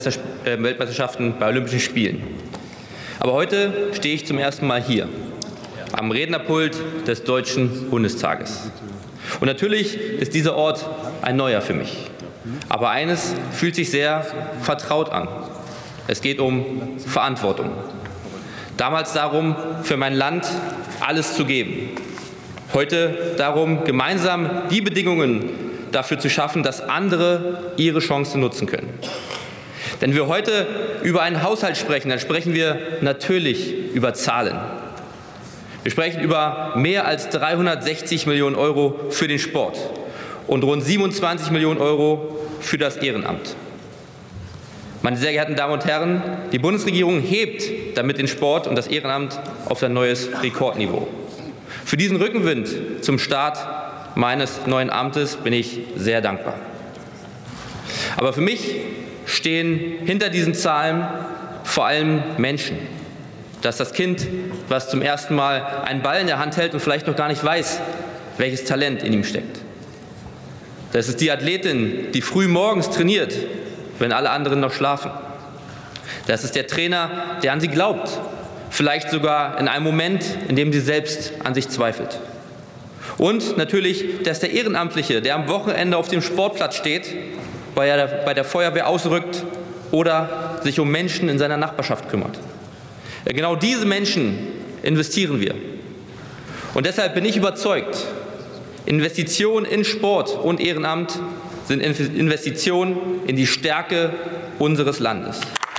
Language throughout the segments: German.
Weltmeisterschaften bei Olympischen Spielen. Aber heute stehe ich zum ersten Mal hier, am Rednerpult des Deutschen Bundestages. Und natürlich ist dieser Ort ein neuer für mich. Aber eines fühlt sich sehr vertraut an. Es geht um Verantwortung. Damals darum, für mein Land alles zu geben. Heute darum, gemeinsam die Bedingungen dafür zu schaffen, dass andere ihre Chancen nutzen können. Wenn wir heute über einen Haushalt sprechen, dann sprechen wir natürlich über Zahlen. Wir sprechen über mehr als 360 Millionen Euro für den Sport und rund 27 Millionen Euro für das Ehrenamt. Meine sehr geehrten Damen und Herren, die Bundesregierung hebt damit den Sport und das Ehrenamt auf ein neues Rekordniveau. Für diesen Rückenwind zum Start meines neuen Amtes bin ich sehr dankbar. Aber für mich stehen hinter diesen Zahlen vor allem Menschen. Das ist das Kind, was zum ersten Mal einen Ball in der Hand hält und vielleicht noch gar nicht weiß, welches Talent in ihm steckt. Das ist die Athletin, die früh morgens trainiert, wenn alle anderen noch schlafen. Das ist der Trainer, der an sie glaubt, vielleicht sogar in einem Moment, in dem sie selbst an sich zweifelt. Und natürlich, das ist der Ehrenamtliche, der am Wochenende auf dem Sportplatz steht, bei der Feuerwehr ausrückt oder sich um Menschen in seiner Nachbarschaft kümmert. Genau diese Menschen investieren wir. Und deshalb bin ich überzeugt, Investitionen in Sport und Ehrenamt sind Investitionen in die Stärke unseres Landes.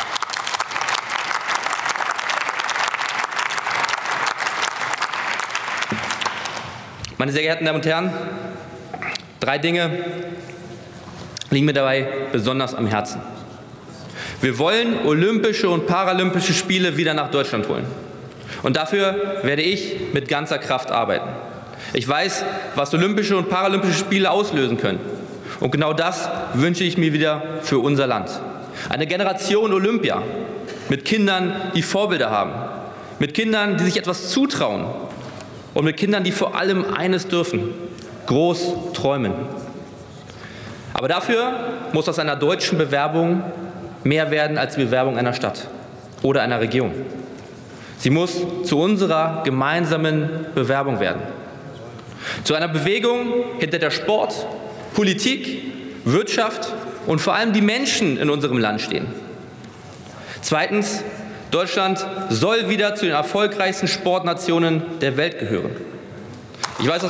Meine sehr geehrten Damen und Herren, 3 Dinge liegen mir dabei besonders am Herzen. Wir wollen Olympische und Paralympische Spiele wieder nach Deutschland holen. Und dafür werde ich mit ganzer Kraft arbeiten. Ich weiß, was Olympische und Paralympische Spiele auslösen können. Und genau das wünsche ich mir wieder für unser Land. Eine Generation Olympia mit Kindern, die Vorbilder haben. Mit Kindern, die sich etwas zutrauen. Und mit Kindern, die vor allem eines dürfen: groß träumen. Aber dafür muss aus einer deutschen Bewerbung mehr werden als die Bewerbung einer Stadt oder einer Region. Sie muss zu unserer gemeinsamen Bewerbung werden. Zu einer Bewegung, hinter der Sport, Politik, Wirtschaft und vor allem die Menschen in unserem Land stehen. Zweitens, Deutschland soll wieder zu den erfolgreichsten Sportnationen der Welt gehören. Ich weiß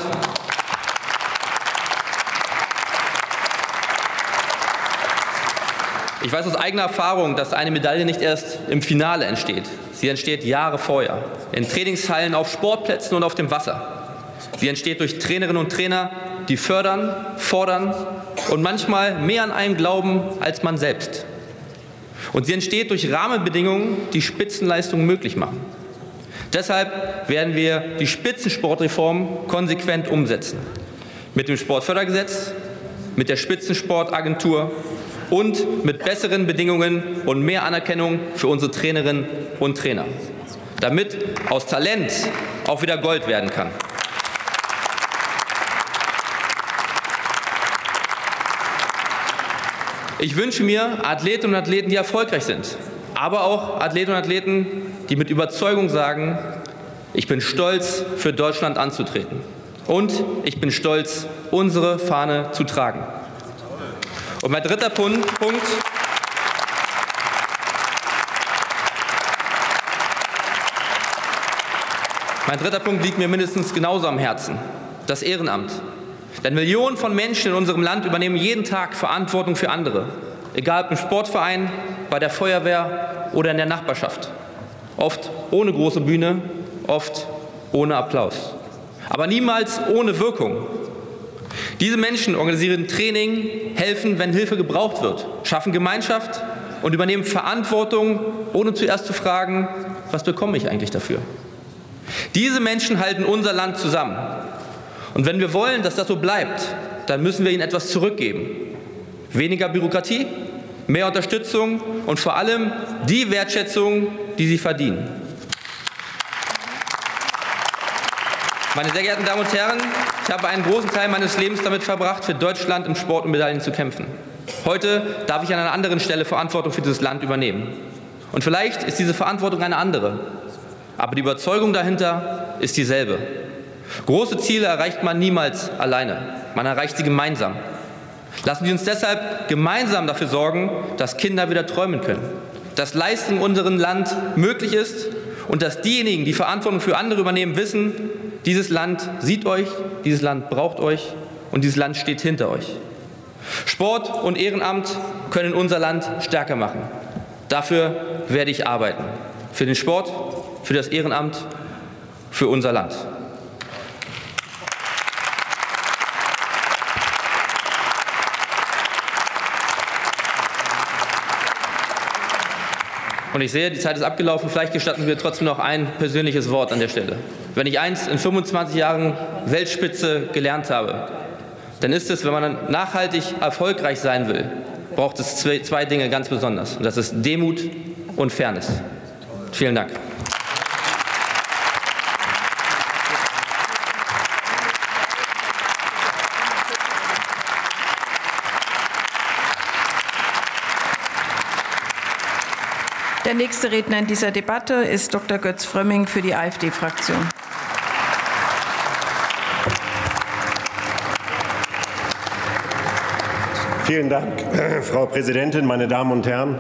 aus eigener Erfahrung, dass eine Medaille nicht erst im Finale entsteht. Sie entsteht Jahre vorher, in Trainingshallen, auf Sportplätzen und auf dem Wasser. Sie entsteht durch Trainerinnen und Trainer, die fördern, fordern und manchmal mehr an einen glauben als man selbst. Und sie entsteht durch Rahmenbedingungen, die Spitzenleistungen möglich machen. Deshalb werden wir die Spitzensportreform konsequent umsetzen. Mit dem Sportfördergesetz, mit der Spitzensportagentur und mit besseren Bedingungen und mehr Anerkennung für unsere Trainerinnen und Trainer, damit aus Talent auch wieder Gold werden kann. Ich wünsche mir Athletinnen und Athleten, die erfolgreich sind, aber auch Athletinnen und Athleten, die mit Überzeugung sagen: Ich bin stolz, für Deutschland anzutreten, und ich bin stolz, unsere Fahne zu tragen. Und mein dritter Punkt liegt mir mindestens genauso am Herzen: das Ehrenamt. Denn Millionen von Menschen in unserem Land übernehmen jeden Tag Verantwortung für andere, egal ob im Sportverein, bei der Feuerwehr oder in der Nachbarschaft. Oft ohne große Bühne, oft ohne Applaus, aber niemals ohne Wirkung. Diese Menschen organisieren Training, helfen, wenn Hilfe gebraucht wird, schaffen Gemeinschaft und übernehmen Verantwortung, ohne zuerst zu fragen: Was bekomme ich eigentlich dafür? Diese Menschen halten unser Land zusammen. Und wenn wir wollen, dass das so bleibt, dann müssen wir ihnen etwas zurückgeben. Weniger Bürokratie, mehr Unterstützung und vor allem die Wertschätzung, die sie verdienen. Meine sehr geehrten Damen und Herren, ich habe einen großen Teil meines Lebens damit verbracht, für Deutschland im Sport um Medaillen zu kämpfen. Heute darf ich an einer anderen Stelle Verantwortung für dieses Land übernehmen. Und vielleicht ist diese Verantwortung eine andere, aber die Überzeugung dahinter ist dieselbe. Große Ziele erreicht man niemals alleine, man erreicht sie gemeinsam. Lassen Sie uns deshalb gemeinsam dafür sorgen, dass Kinder wieder träumen können, dass Leistung in unserem Land möglich ist und dass diejenigen, die Verantwortung für andere übernehmen, wissen, dieses Land sieht euch, dieses Land braucht euch und dieses Land steht hinter euch. Sport und Ehrenamt können unser Land stärker machen. Dafür werde ich arbeiten. Für den Sport, für das Ehrenamt, für unser Land. Und ich sehe, die Zeit ist abgelaufen. Vielleicht gestatten wir trotzdem noch ein persönliches Wort an der Stelle. Wenn ich eins in 25 Jahren Weltspitze gelernt habe, dann ist es, wenn man nachhaltig erfolgreich sein will, braucht es zwei Dinge ganz besonders. Und das ist Demut und Fairness. Vielen Dank. Der nächste Redner in dieser Debatte ist Dr. Götz Frömming für die AfD-Fraktion. Vielen Dank, Frau Präsidentin, meine Damen und Herren.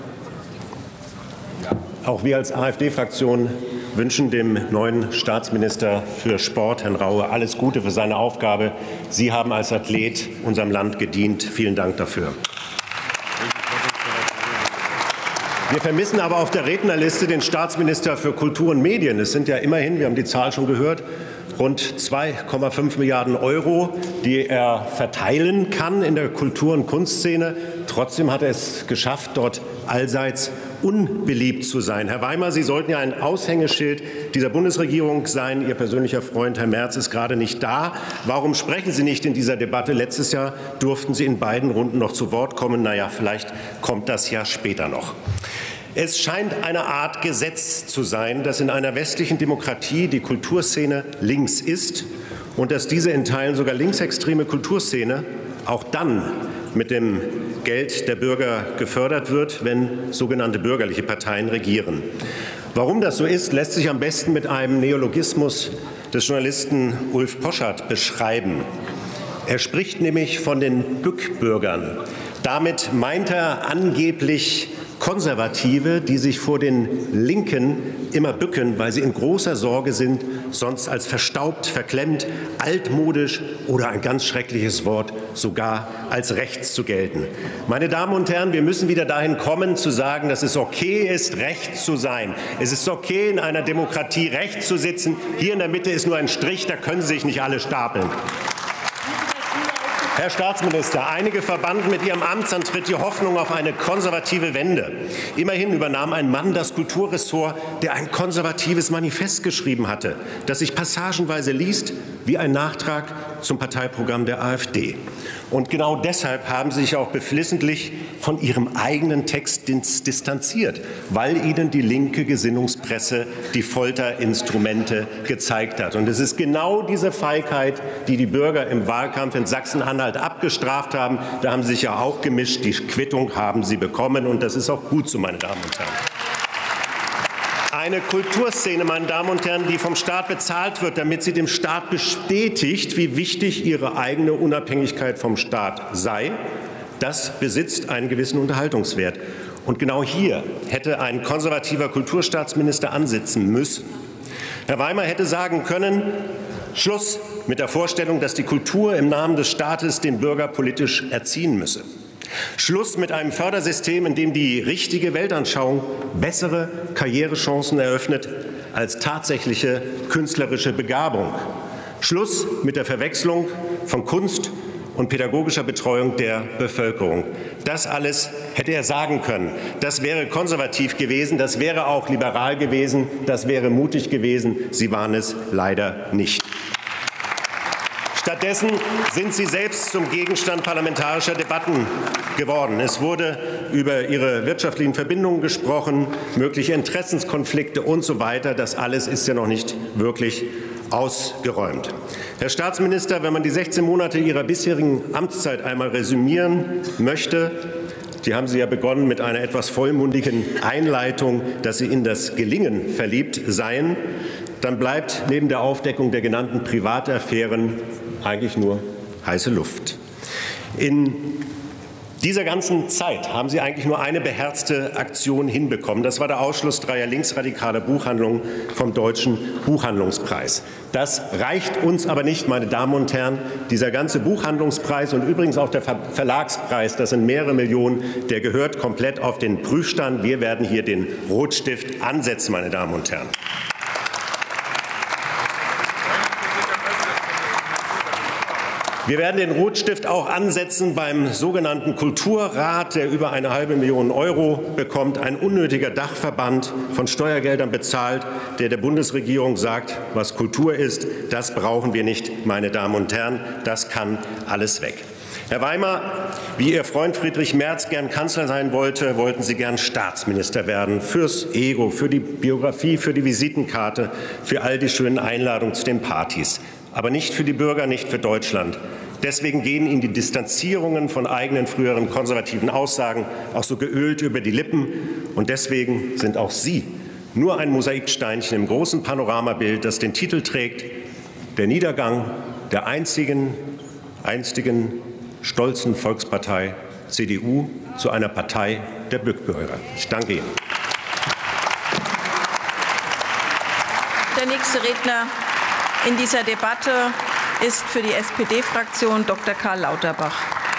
Auch wir als AfD-Fraktion wünschen dem neuen Staatsminister für Sport, Herrn Raue, alles Gute für seine Aufgabe. Sie haben als Athlet unserem Land gedient. Vielen Dank dafür. Wir vermissen aber auf der Rednerliste den Staatsminister für Kultur und Medien. Es sind ja immerhin, wir haben die Zahl schon gehört, rund 2,5 Milliarden €, die er verteilen kann in der Kultur- und Kunstszene. Trotzdem hat er es geschafft, dort allseits unbeliebt zu sein. Herr Weimer, Sie sollten ja ein Aushängeschild dieser Bundesregierung sein. Ihr persönlicher Freund Herr Merz ist gerade nicht da. Warum sprechen Sie nicht in dieser Debatte? Letztes Jahr durften Sie in beiden Runden noch zu Wort kommen. Na ja, vielleicht kommt das ja später noch. Es scheint eine Art Gesetz zu sein, dass in einer westlichen Demokratie die Kulturszene links ist und dass diese in Teilen sogar linksextreme Kulturszene auch dann mit dem Geld der Bürger gefördert wird, wenn sogenannte bürgerliche Parteien regieren. Warum das so ist, lässt sich am besten mit einem Neologismus des Journalisten Ulf Poschardt beschreiben. Er spricht nämlich von den Bückbürgern. Damit meint er angeblich Konservative, die sich vor den Linken immer bücken, weil sie in großer Sorge sind, sonst als verstaubt, verklemmt, altmodisch oder ein ganz schreckliches Wort, sogar als rechts zu gelten. Meine Damen und Herren, wir müssen wieder dahin kommen, zu sagen, dass es okay ist, rechts zu sein. Es ist okay, in einer Demokratie rechts zu sitzen. Hier in der Mitte ist nur ein Strich, da können Sie sich nicht alle stapeln. Herr Staatsminister, einige verbanden mit Ihrem Amtsantritt die Hoffnung auf eine konservative Wende. Immerhin übernahm ein Mann das Kulturressort, der ein konservatives Manifest geschrieben hatte, das sich passagenweise liest wie ein Nachtrag zum Parteiprogramm der AfD. Und genau deshalb haben Sie sich auch beflissentlich von Ihrem eigenen Text distanziert, weil Ihnen die linke Gesinnungspresse die Folterinstrumente gezeigt hat. Und es ist genau diese Feigheit, die die Bürger im Wahlkampf in Sachsen-Anhalt abgestraft haben. Da haben Sie sich ja auch gemischt. Die Quittung haben Sie bekommen. Und das ist auch gut so, meine Damen und Herren. Eine Kulturszene, meine Damen und Herren, die vom Staat bezahlt wird, damit sie dem Staat bestätigt, wie wichtig ihre eigene Unabhängigkeit vom Staat sei, das besitzt einen gewissen Unterhaltungswert. Und genau hier hätte ein konservativer Kulturstaatsminister ansetzen müssen. Herr Weimer hätte sagen können, Schluss mit der Vorstellung, dass die Kultur im Namen des Staates den Bürger politisch erziehen müsse. Schluss mit einem Fördersystem, in dem die richtige Weltanschauung bessere Karrierechancen eröffnet als tatsächliche künstlerische Begabung. Schluss mit der Verwechslung von Kunst und pädagogischer Betreuung der Bevölkerung. Das alles hätte er sagen können. Das wäre konservativ gewesen, das wäre auch liberal gewesen, das wäre mutig gewesen. Sie waren es leider nicht. Stattdessen sind Sie selbst zum Gegenstand parlamentarischer Debatten geworden. Es wurde über Ihre wirtschaftlichen Verbindungen gesprochen, mögliche Interessenskonflikte und so weiter. Das alles ist ja noch nicht wirklich ausgeräumt. Herr Staatsminister, wenn man die 16 Monate Ihrer bisherigen Amtszeit einmal resümieren möchte, die haben Sie ja begonnen mit einer etwas vollmundigen Einleitung, dass Sie in das Gelingen verliebt seien, dann bleibt neben der Aufdeckung der genannten Privataffären eigentlich nur heiße Luft. In dieser ganzen Zeit haben Sie eigentlich nur eine beherzte Aktion hinbekommen. Das war der Ausschluss 3 linksradikaler Buchhandlungen vom Deutschen Buchhandlungspreis. Das reicht uns aber nicht, meine Damen und Herren. Dieser ganze Buchhandlungspreis und übrigens auch der Verlagspreis, das sind mehrere Millionen, der gehört komplett auf den Prüfstand. Wir werden hier den Rotstift ansetzen, meine Damen und Herren. Wir werden den Rotstift auch ansetzen beim sogenannten Kulturrat, der über eine halbe Million Euro bekommt. Ein unnötiger Dachverband von Steuergeldern bezahlt, der der Bundesregierung sagt, was Kultur ist, das brauchen wir nicht, meine Damen und Herren. Das kann alles weg. Herr Weimar, wie Ihr Freund Friedrich Merz gern Kanzler sein wollte, wollten Sie gern Staatsminister werden. Fürs Ego, für die Biografie, für die Visitenkarte, für all die schönen Einladungen zu den Partys. Aber nicht für die Bürger, nicht für Deutschland. Deswegen gehen Ihnen die Distanzierungen von eigenen früheren konservativen Aussagen auch so geölt über die Lippen. Und deswegen sind auch Sie nur ein Mosaiksteinchen im großen Panoramabild, das den Titel trägt: Der Niedergang der einstigen, stolzen Volkspartei CDU zu einer Partei der Bürger. Ich danke Ihnen. Der nächste Redner in dieser Debatte ist für die SPD-Fraktion Dr. Karl Lauterbach.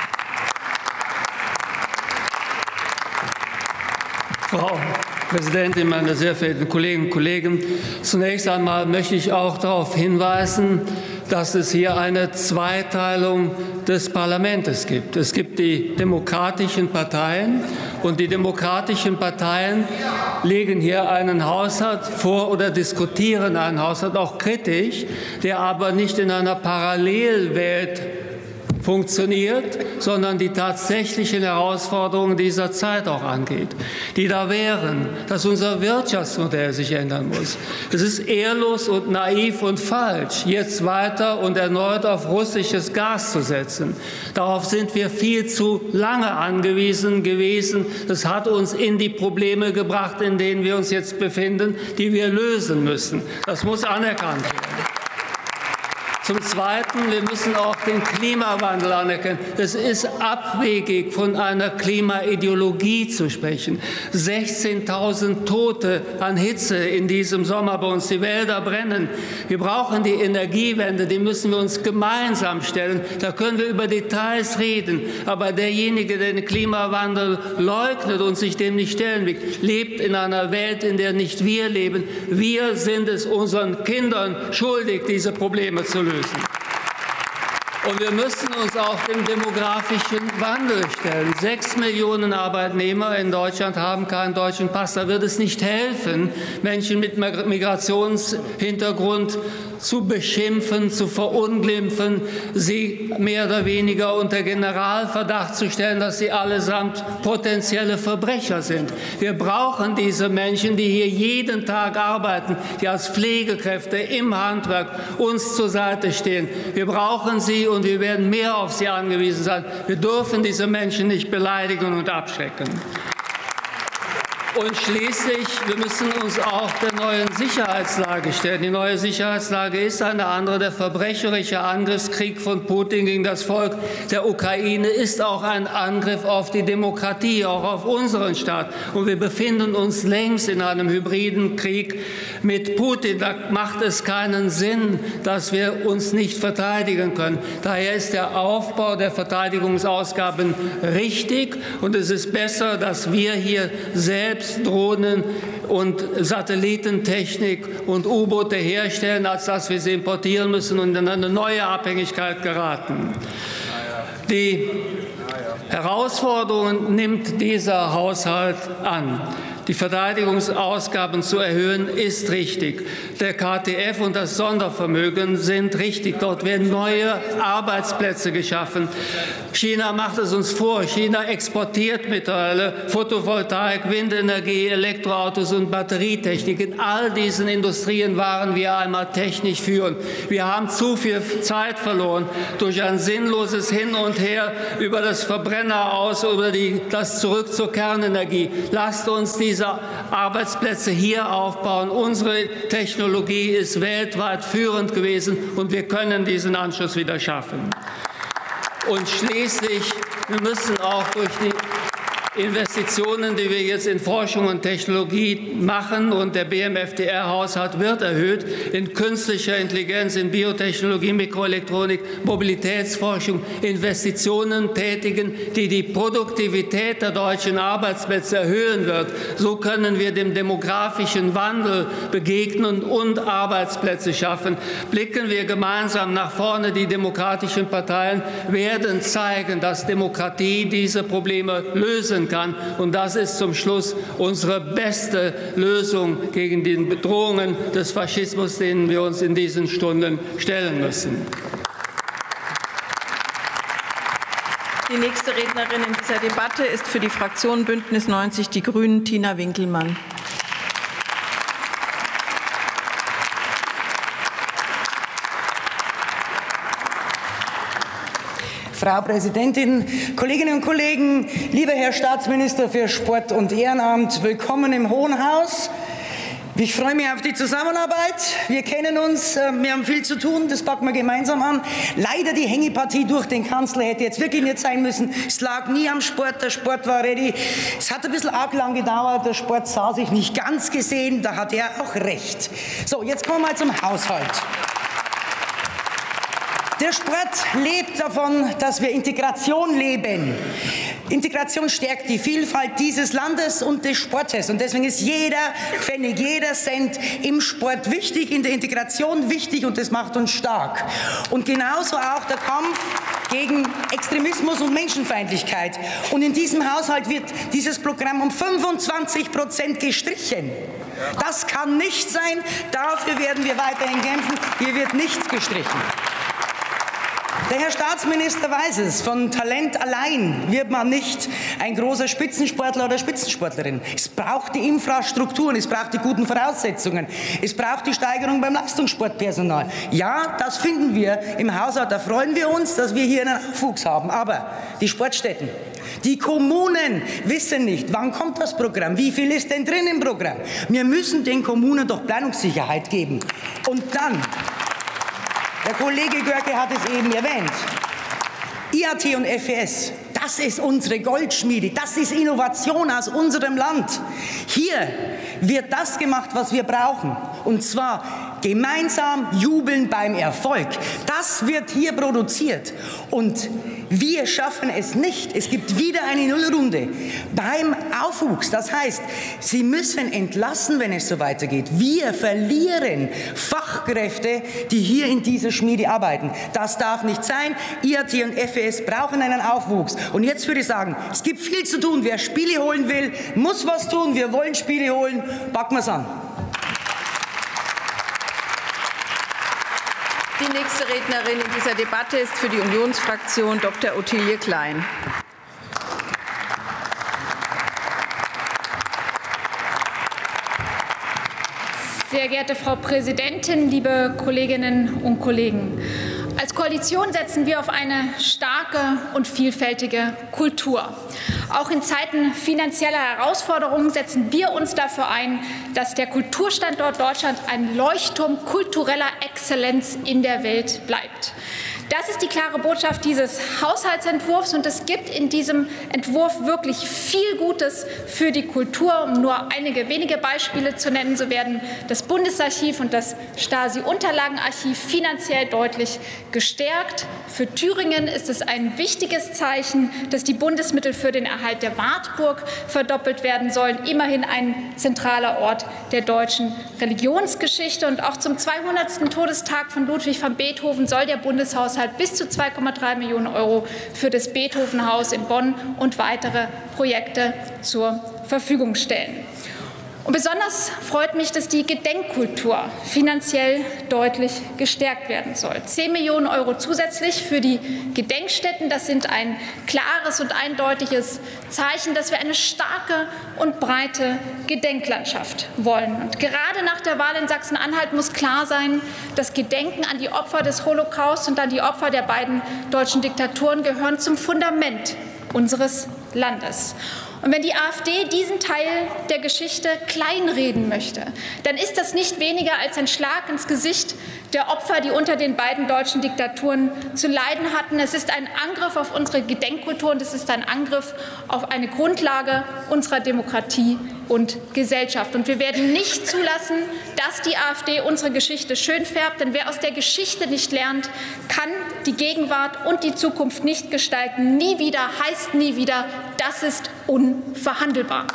Frau Präsidentin, meine sehr verehrten Kolleginnen und Kollegen! Zunächst einmal möchte ich auch darauf hinweisen, dass es hier eine Zweiteilung des Parlaments gibt. Es gibt die demokratischen Parteien, und die demokratischen Parteien legen hier einen Haushalt vor oder diskutieren einen Haushalt, auch kritisch, der aber nicht in einer Parallelwelt funktioniert, sondern die tatsächlichen Herausforderungen dieser Zeit auch angeht, die da wären, dass unser Wirtschaftsmodell sich ändern muss. Es ist ehrlos und naiv und falsch, jetzt weiter und erneut auf russisches Gas zu setzen. Darauf sind wir viel zu lange angewiesen gewesen. Das hat uns in die Probleme gebracht, in denen wir uns jetzt befinden, die wir lösen müssen. Das muss anerkannt werden. Zum Zweiten, wir müssen auch den Klimawandel anerkennen. Es ist abwegig, von einer Klimaideologie zu sprechen. 16.000 Tote an Hitze in diesem Sommer bei uns. Die Wälder brennen. Wir brauchen die Energiewende. Die müssen wir uns gemeinsam stellen. Da können wir über Details reden. Aber derjenige, der den Klimawandel leugnet und sich dem nicht stellen will, lebt in einer Welt, in der nicht wir leben. Wir sind es unseren Kindern schuldig, diese Probleme zu lösen. Und wir müssen uns auch dem demografischen Wandel stellen. 6 Millionen Arbeitnehmer in Deutschland haben keinen deutschen Pass. Da wird es nicht helfen, Menschen mit Migrationshintergrund zu beschimpfen, zu verunglimpfen, sie mehr oder weniger unter Generalverdacht zu stellen, dass sie allesamt potenzielle Verbrecher sind. Wir brauchen diese Menschen, die hier jeden Tag arbeiten, die als Pflegekräfte im Handwerk uns zur Seite stehen. Wir brauchen sie, und wir werden mehr auf sie angewiesen sein. Wir dürfen diese Menschen nicht beleidigen und abschrecken. Und schließlich, wir müssen uns auch der neuen Sicherheitslage stellen. Die neue Sicherheitslage ist eine andere. Der verbrecherische Angriffskrieg von Putin gegen das Volk der Ukraine ist auch ein Angriff auf die Demokratie, auch auf unseren Staat. Und wir befinden uns längst in einem hybriden Krieg mit Putin. Da macht es keinen Sinn, dass wir uns nicht verteidigen können. Daher ist der Aufbau der Verteidigungsausgaben richtig. Und es ist besser, dass wir hier selbst Drohnen und Satellitentechnik und U-Boote herstellen, als dass wir sie importieren müssen und in eine neue Abhängigkeit geraten. Die Herausforderungen nimmt dieser Haushalt an. Die Verteidigungsausgaben zu erhöhen, ist richtig. Der KTF und das Sondervermögen sind richtig. Dort werden neue Arbeitsplätze geschaffen. China macht es uns vor. China exportiert mittlerweile Photovoltaik, Windenergie, Elektroautos und Batterietechnik. In all diesen Industrien waren wir einmal technisch führend. Wir haben zu viel Zeit verloren durch ein sinnloses Hin und Her über das Verbrenner aus, über das Zurück zur Kernenergie. Lasst uns diese Arbeitsplätze hier aufbauen. Unsere Technologie ist weltweit führend gewesen, und wir können diesen Anschluss wieder schaffen. Und schließlich, wir müssen auch durch die Investitionen, die wir jetzt in Forschung und Technologie machen, und der BMFDR-Haushalt wird erhöht, in künstlicher Intelligenz, in Biotechnologie, Mikroelektronik, Mobilitätsforschung, Investitionen tätigen, die die Produktivität der deutschen Arbeitsplätze erhöhen wird. So können wir dem demografischen Wandel begegnen und Arbeitsplätze schaffen. Blicken wir gemeinsam nach vorne. Die demokratischen Parteien werden zeigen, dass Demokratie diese Probleme lösen kann. Und das ist zum Schluss unsere beste Lösung gegen die Bedrohungen des Faschismus, denen wir uns in diesen Stunden stellen müssen. Die nächste Rednerin in dieser Debatte ist für die Fraktion Bündnis 90 Die Grünen Tina Winkelmann. Frau Präsidentin, Kolleginnen und Kollegen, lieber Herr Staatsminister für Sport und Ehrenamt, willkommen im Hohen Haus. Ich freue mich auf die Zusammenarbeit. Wir kennen uns, wir haben viel zu tun, das packen wir gemeinsam an. Leider die Hängepartie durch den Kanzler hätte jetzt wirklich nicht sein müssen. Es lag nie am Sport, der Sport war ready. Es hat ein bisschen arg lang gedauert, der Sport sah sich nicht ganz gesehen, da hat er auch recht. So, jetzt kommen wir mal zum Haushalt. Der Sport lebt davon, dass wir Integration leben. Integration stärkt die Vielfalt dieses Landes und des Sportes. Und deswegen ist jeder Pfennig, jeder Cent im Sport wichtig, in der Integration wichtig, und das macht uns stark. Und genauso auch der Kampf gegen Extremismus und Menschenfeindlichkeit. Und in diesem Haushalt wird dieses Programm um 25% gestrichen. Das kann nicht sein. Dafür werden wir weiterhin kämpfen. Hier wird nichts gestrichen. Der Herr Staatsminister weiß es, von Talent allein wird man nicht ein großer Spitzensportler oder Spitzensportlerin. Es braucht die Infrastrukturen, es braucht die guten Voraussetzungen, es braucht die Steigerung beim Leistungssportpersonal. Ja, das finden wir im Haushalt, da freuen wir uns, dass wir hier einen Nachwuchs haben. Aber die Sportstätten, die Kommunen wissen nicht, wann kommt das Programm, wie viel ist denn drin im Programm. Wir müssen den Kommunen doch Planungssicherheit geben. Und dann, der Kollege Görke hat es eben erwähnt, IAT und FES, das ist unsere Goldschmiede, das ist Innovation aus unserem Land. Hier wird das gemacht, was wir brauchen, und zwar gemeinsam jubeln beim Erfolg. Das wird hier produziert, und wir schaffen es nicht. Es gibt wieder eine Nullrunde beim Aufwuchs. Das heißt, Sie müssen entlassen, wenn es so weitergeht. Wir verlieren Fachkräfte, die hier in dieser Schmiede arbeiten. Das darf nicht sein. IAT und FES brauchen einen Aufwuchs. Und jetzt würde ich sagen, es gibt viel zu tun. Wer Spiele holen will, muss was tun. Wir wollen Spiele holen. Packen wir es an. Die nächste Rednerin in dieser Debatte ist für die Unionsfraktion Dr. Ottilie Klein. Sehr geehrte Frau Präsidentin, liebe Kolleginnen und Kollegen! Als Koalition setzen wir auf eine starke und vielfältige Kultur. Auch in Zeiten finanzieller Herausforderungen setzen wir uns dafür ein, dass der Kulturstandort Deutschland ein Leuchtturm kultureller Exzellenz in der Welt bleibt. Das ist die klare Botschaft dieses Haushaltsentwurfs, und es gibt in diesem Entwurf wirklich viel Gutes für die Kultur. Um nur einige wenige Beispiele zu nennen, so werden das Bundesarchiv und das Stasi-Unterlagenarchiv finanziell deutlich gestärkt. Für Thüringen ist es ein wichtiges Zeichen, dass die Bundesmittel für den Erhalt der Wartburg verdoppelt werden sollen. Immerhin ein zentraler Ort der deutschen Religionsgeschichte. Und auch zum 200. Todestag von Ludwig van Beethoven soll der Bundeshaushalt Bundeshaushalt bis zu 2,3 Millionen € für das Beethoven-Haus in Bonn und weitere Projekte zur Verfügung stellen. Und besonders freut mich, dass die Gedenkkultur finanziell deutlich gestärkt werden soll. 10 Millionen € zusätzlich für die Gedenkstätten. Das sind ein klares und eindeutiges Zeichen, dass wir eine starke und breite Gedenklandschaft wollen. Und gerade nach der Wahl in Sachsen-Anhalt muss klar sein, das Gedenken an die Opfer des Holocaust und an die Opfer der beiden deutschen Diktaturen gehören zum Fundament unseres Landes. Und wenn die AfD diesen Teil der Geschichte kleinreden möchte, dann ist das nicht weniger als ein Schlag ins Gesicht der Opfer, die unter den beiden deutschen Diktaturen zu leiden hatten. Es ist ein Angriff auf unsere Gedenkkultur und es ist ein Angriff auf eine Grundlage unserer Demokratie und Gesellschaft. Und wir werden nicht zulassen, dass die AfD unsere Geschichte schön färbt. Denn wer aus der Geschichte nicht lernt, kann die Gegenwart und die Zukunft nicht gestalten. Nie wieder heißt nie wieder, das ist unverhandelbar.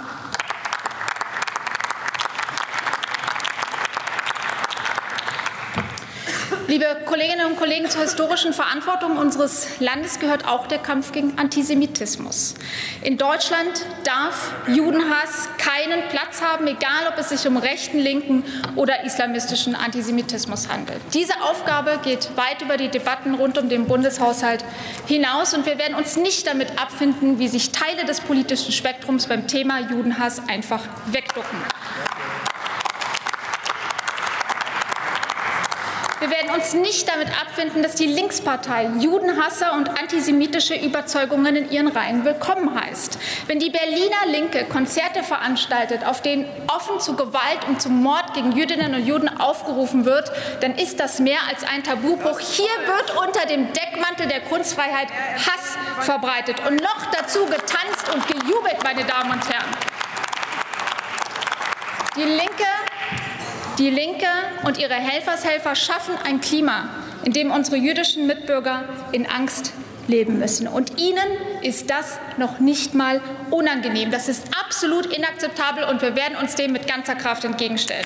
Liebe Kolleginnen und Kollegen, zur historischen Verantwortung unseres Landes gehört auch der Kampf gegen Antisemitismus. In Deutschland darf Judenhass keinen Platz haben, egal ob es sich um rechten, linken oder islamistischen Antisemitismus handelt. Diese Aufgabe geht weit über die Debatten rund um den Bundeshaushalt hinaus, und wir werden uns nicht damit abfinden, wie sich Teile des politischen Spektrums beim Thema Judenhass einfach wegducken. Wir werden uns nicht damit abfinden, dass die Linkspartei Judenhasser und antisemitische Überzeugungen in ihren Reihen willkommen heißt. Wenn die Berliner Linke Konzerte veranstaltet, auf denen offen zu Gewalt und zum Mord gegen Jüdinnen und Juden aufgerufen wird, dann ist das mehr als ein Tabubruch. Hier wird unter dem Deckmantel der Kunstfreiheit Hass verbreitet und noch dazu getanzt und gejubelt, meine Damen und Herren. Die Linke und ihre Helfershelfer schaffen ein Klima, in dem unsere jüdischen Mitbürger in Angst leben müssen. Und ihnen ist das noch nicht mal unangenehm. Das ist absolut inakzeptabel, und wir werden uns dem mit ganzer Kraft entgegenstellen.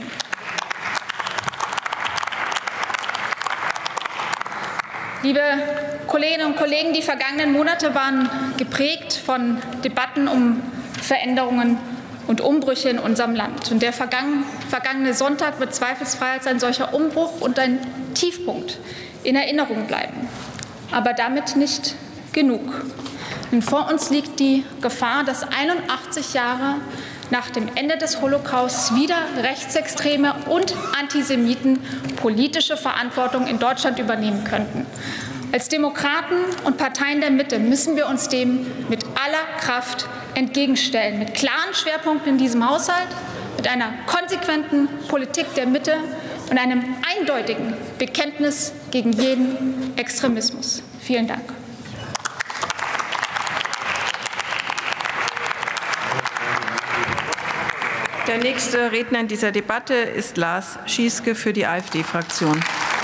Liebe Kolleginnen und Kollegen, die vergangenen Monate waren geprägt von Debatten um Veränderungen und Umbrüche in unserem Land. Und der vergangene Sonntag wird zweifelsfrei als ein solcher Umbruch und ein Tiefpunkt in Erinnerung bleiben. Aber damit nicht genug. Denn vor uns liegt die Gefahr, dass 81 Jahre nach dem Ende des Holocaust wieder Rechtsextreme und Antisemiten politische Verantwortung in Deutschland übernehmen könnten. Als Demokraten und Parteien der Mitte müssen wir uns dem mit aller Kraft entgegenstellen, mit klaren Schwerpunkten in diesem Haushalt, mit einer konsequenten Politik der Mitte und einem eindeutigen Bekenntnis gegen jeden Extremismus. Vielen Dank. Der nächste Redner in dieser Debatte ist Lars Schieske für die AfD-Fraktion.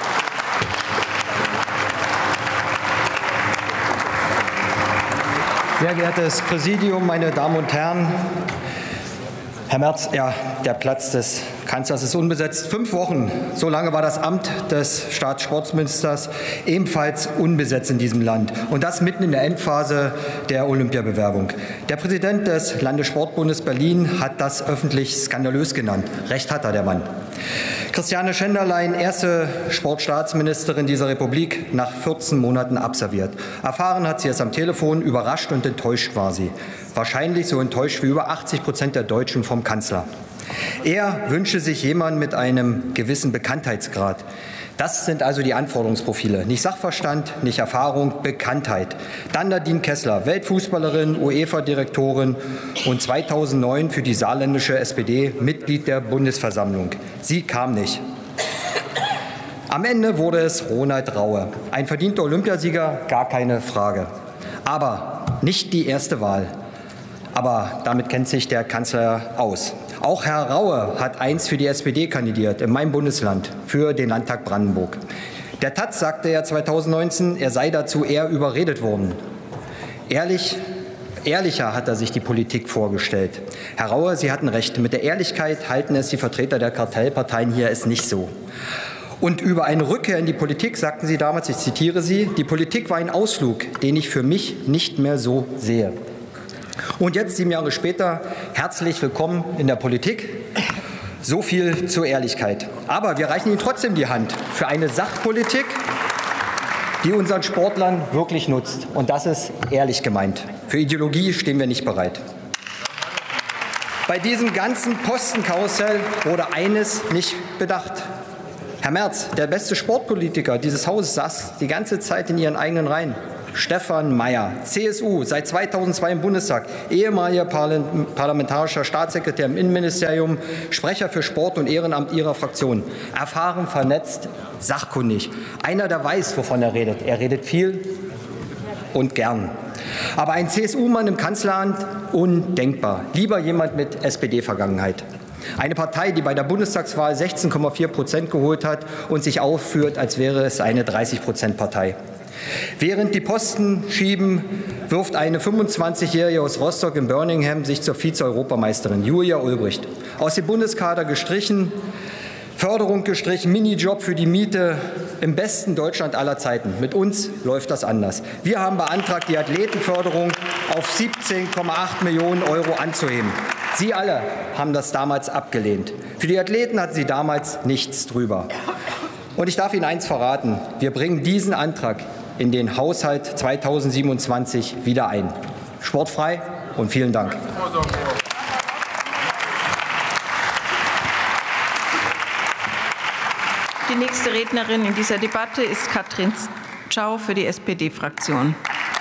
Sehr geehrtes Präsidium, meine Damen und Herren! Herr Merz, ja, der Platz des Kanzlers ist unbesetzt. 5 Wochen, so lange war das Amt des Staatssportministers ebenfalls unbesetzt in diesem Land. Und das mitten in der Endphase der Olympiabewerbung. Der Präsident des Landessportbundes Berlin hat das öffentlich skandalös genannt. Recht hat er, der Mann. Christiane Schenderlein, erste Sportstaatsministerin dieser Republik, nach 14 Monaten absolviert. Erfahren hat sie es am Telefon, überrascht und enttäuscht war sie. Wahrscheinlich so enttäuscht wie über 80% der Deutschen vom Kanzler. Er wünsche sich jemanden mit einem gewissen Bekanntheitsgrad. Das sind also die Anforderungsprofile. Nicht Sachverstand, nicht Erfahrung, Bekanntheit. Dann Nadine Kessler, Weltfußballerin, UEFA-Direktorin und 2009 für die saarländische SPD Mitglied der Bundesversammlung. Sie kam nicht. Am Ende wurde es Ronald Raue. Ein verdienter Olympiasieger, gar keine Frage. Aber nicht die erste Wahl. Aber damit kennt sich der Kanzler aus. Auch Herr Raue hat einst für die SPD kandidiert, in meinem Bundesland, für den Landtag Brandenburg. Der Taz sagte er 2019, er sei dazu eher überredet worden. Ehrlicher hat er sich die Politik vorgestellt. Herr Raue, Sie hatten recht, mit der Ehrlichkeit halten es die Vertreter der Kartellparteien hier es nicht so. Und über eine Rückkehr in die Politik sagten Sie damals, ich zitiere Sie, die Politik war ein Ausflug, den ich für mich nicht mehr so sehe. Und jetzt, 7 Jahre später, herzlich willkommen in der Politik. So viel zur Ehrlichkeit. Aber wir reichen Ihnen trotzdem die Hand für eine Sachpolitik, die unseren Sportlern wirklich nutzt. Und das ist ehrlich gemeint. Für Ideologie stehen wir nicht bereit. Bei diesem ganzen Postenkarussell wurde eines nicht bedacht. Herr Merz, der beste Sportpolitiker dieses Hauses, saß die ganze Zeit in Ihren eigenen Reihen. Stefan Mayer, CSU, seit 2002 im Bundestag, ehemaliger parlamentarischer Staatssekretär im Innenministerium, Sprecher für Sport und Ehrenamt Ihrer Fraktion. Erfahren, vernetzt, sachkundig. Einer, der weiß, wovon er redet. Er redet viel und gern. Aber ein CSU-Mann im Kanzleramt, undenkbar. Lieber jemand mit SPD-Vergangenheit. Eine Partei, die bei der Bundestagswahl 16,4% geholt hat und sich aufführt, als wäre es eine 30%-Partei. Während die Posten schieben, wirft eine 25-Jährige aus Rostock in Birmingham sich zur Vize-Europameisterin, Julia Ulbricht. Aus dem Bundeskader gestrichen, Förderung gestrichen, Minijob für die Miete im besten Deutschland aller Zeiten. Mit uns läuft das anders. Wir haben beantragt, die Athletenförderung auf 17,8 Millionen € anzuheben. Sie alle haben das damals abgelehnt. Für die Athleten hatten Sie damals nichts drüber. Und ich darf Ihnen eins verraten. Wir bringen diesen Antrag in den Haushalt 2027 wieder ein. Sportfrei und vielen Dank. Die nächste Rednerin in dieser Debatte ist Katrin Tschau für die SPD-Fraktion.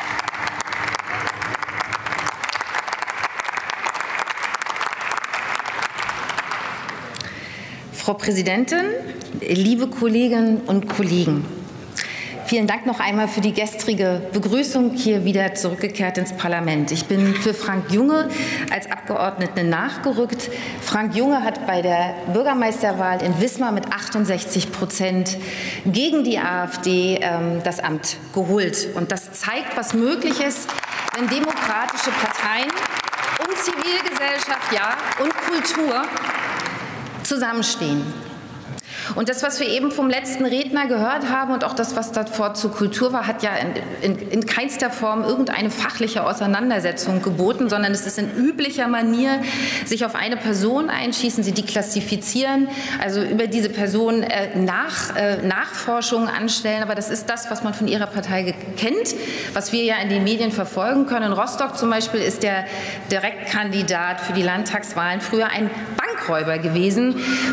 Frau Präsidentin, liebe Kolleginnen und Kollegen! Vielen Dank noch einmal für die gestrige Begrüßung hier wieder zurückgekehrt ins Parlament. Ich bin für Frank Junge als Abgeordnete nachgerückt. Frank Junge hat bei der Bürgermeisterwahl in Wismar mit 68% gegen die AfD das Amt geholt. Und das zeigt, was möglich ist, wenn demokratische Parteien und Zivilgesellschaft, ja, und Kultur zusammenstehen. Und das, was wir eben vom letzten Redner gehört haben und auch das, was davor zur Kultur war, hat ja in keinster Form irgendeine fachliche Auseinandersetzung geboten, sondern es ist in üblicher Manier sich auf eine Person einschießen, sie deklassifizieren, also über diese Person Nachforschungen anstellen. Aber das ist das, was man von ihrer Partei kennt, was wir ja in den Medien verfolgen können. In Rostock zum Beispiel ist der Direktkandidat für die Landtagswahlen früher ein Bankräuber gewesen.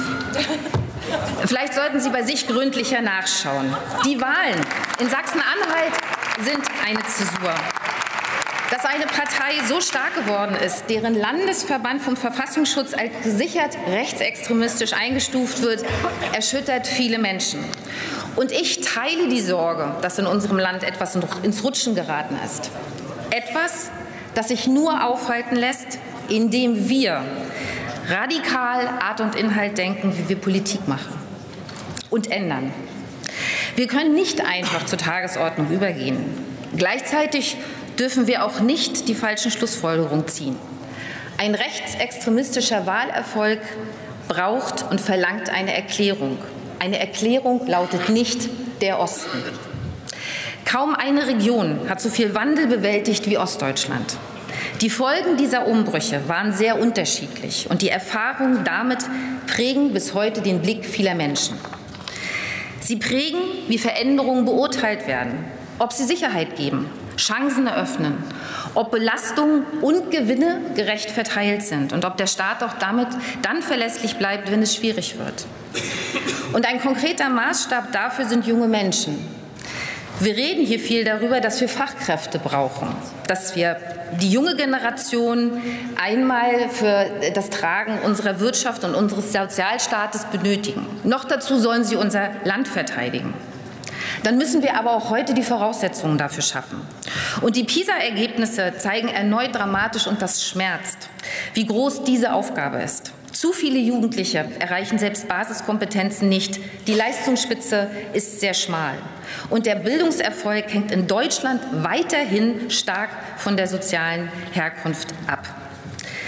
Vielleicht sollten Sie bei sich gründlicher nachschauen. Die Wahlen in Sachsen-Anhalt sind eine Zäsur. Dass eine Partei so stark geworden ist, deren Landesverband vom Verfassungsschutz als gesichert rechtsextremistisch eingestuft wird, erschüttert viele Menschen. Und ich teile die Sorge, dass in unserem Land etwas ins Rutschen geraten ist. Etwas, das sich nur aufhalten lässt, indem wir radikal Art und Inhalt denken, wie wir Politik machen und ändern. Wir können nicht einfach zur Tagesordnung übergehen. Gleichzeitig dürfen wir auch nicht die falschen Schlussfolgerungen ziehen. Ein rechtsextremistischer Wahlerfolg braucht und verlangt eine Erklärung. Eine Erklärung lautet nicht der Osten. Kaum eine Region hat so viel Wandel bewältigt wie Ostdeutschland. Die Folgen dieser Umbrüche waren sehr unterschiedlich und die Erfahrungen damit prägen bis heute den Blick vieler Menschen. Sie prägen, wie Veränderungen beurteilt werden, ob sie Sicherheit geben, Chancen eröffnen, ob Belastungen und Gewinne gerecht verteilt sind und ob der Staat auch damit dann verlässlich bleibt, wenn es schwierig wird. Und ein konkreter Maßstab dafür sind junge Menschen. Wir reden hier viel darüber, dass wir Fachkräfte brauchen, dass wir die junge Generation einmal für das Tragen unserer Wirtschaft und unseres Sozialstaates benötigen. Noch dazu sollen sie unser Land verteidigen. Dann müssen wir aber auch heute die Voraussetzungen dafür schaffen. Und die PISA-Ergebnisse zeigen erneut dramatisch, und das schmerzt, wie groß diese Aufgabe ist. Zu viele Jugendliche erreichen selbst Basiskompetenzen nicht. Die Leistungsspitze ist sehr schmal. Und der Bildungserfolg hängt in Deutschland weiterhin stark von der sozialen Herkunft ab.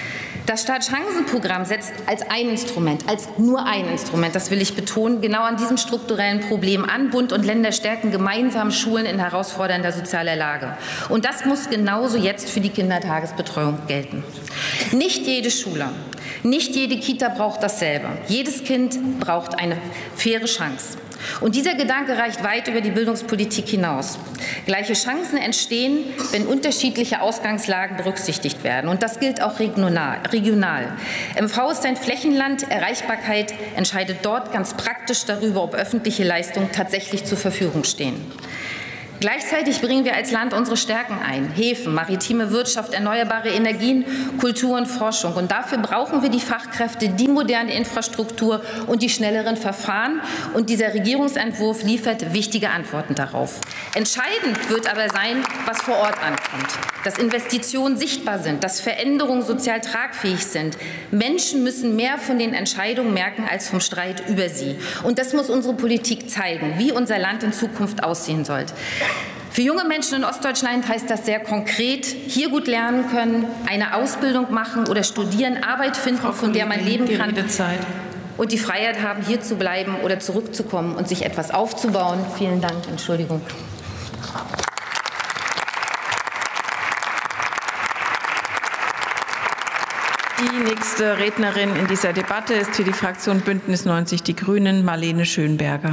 Das Startchancenprogramm setzt als nur ein Instrument, das will ich betonen, genau an diesem strukturellen Problem an. Bund und Länder stärken gemeinsam Schulen in herausfordernder sozialer Lage. Und das muss genauso jetzt für die Kindertagesbetreuung gelten. Nicht jede Schule, nicht jede Kita braucht dasselbe. Jedes Kind braucht eine faire Chance. Und dieser Gedanke reicht weit über die Bildungspolitik hinaus. Gleiche Chancen entstehen, wenn unterschiedliche Ausgangslagen berücksichtigt werden. Und das gilt auch regional. MV ist ein Flächenland. Erreichbarkeit entscheidet dort ganz praktisch darüber, ob öffentliche Leistungen tatsächlich zur Verfügung stehen. Gleichzeitig bringen wir als Land unsere Stärken ein. Häfen, maritime Wirtschaft, erneuerbare Energien, Kultur und Forschung. Und dafür brauchen wir die Fachkräfte, die moderne Infrastruktur und die schnelleren Verfahren. Und dieser Regierungsentwurf liefert wichtige Antworten darauf. Entscheidend wird aber sein, was vor Ort ankommt. Dass Investitionen sichtbar sind, dass Veränderungen sozial tragfähig sind. Menschen müssen mehr von den Entscheidungen merken als vom Streit über sie. Und das muss unsere Politik zeigen, wie unser Land in Zukunft aussehen soll. Für junge Menschen in Ostdeutschland heißt das sehr konkret, hier gut lernen können, eine Ausbildung machen oder studieren, Arbeit finden, von der man leben kann und die Freiheit haben, hier zu bleiben oder zurückzukommen und sich etwas aufzubauen. Vielen Dank. Entschuldigung. Die nächste Rednerin in dieser Debatte ist für die Fraktion Bündnis 90 Die Grünen Marlene Schönberger.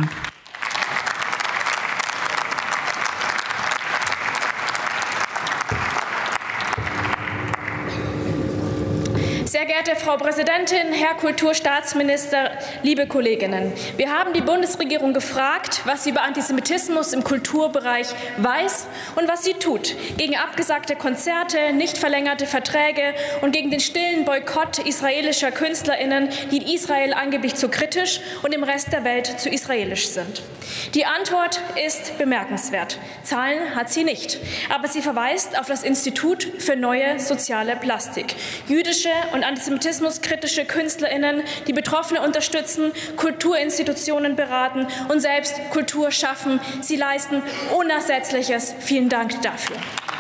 Sehr geehrte Frau Präsidentin, Herr Kulturstaatsminister, liebe Kolleginnen! Wir haben die Bundesregierung gefragt, was sie über Antisemitismus im Kulturbereich weiß und was sie tut. Gegen abgesagte Konzerte, nicht verlängerte Verträge und gegen den stillen Boykott israelischer KünstlerInnen, die in Israel angeblich zu kritisch und im Rest der Welt zu israelisch sind. Die Antwort ist bemerkenswert. Zahlen hat sie nicht. Aber sie verweist auf das Institut für neue soziale Plastik. Jüdische und antisemitismuskritische KünstlerInnen, die Betroffene unterstützen, Kulturinstitutionen beraten und selbst Kultur schaffen. Sie leisten Unersetzliches. Vielen Dank dafür.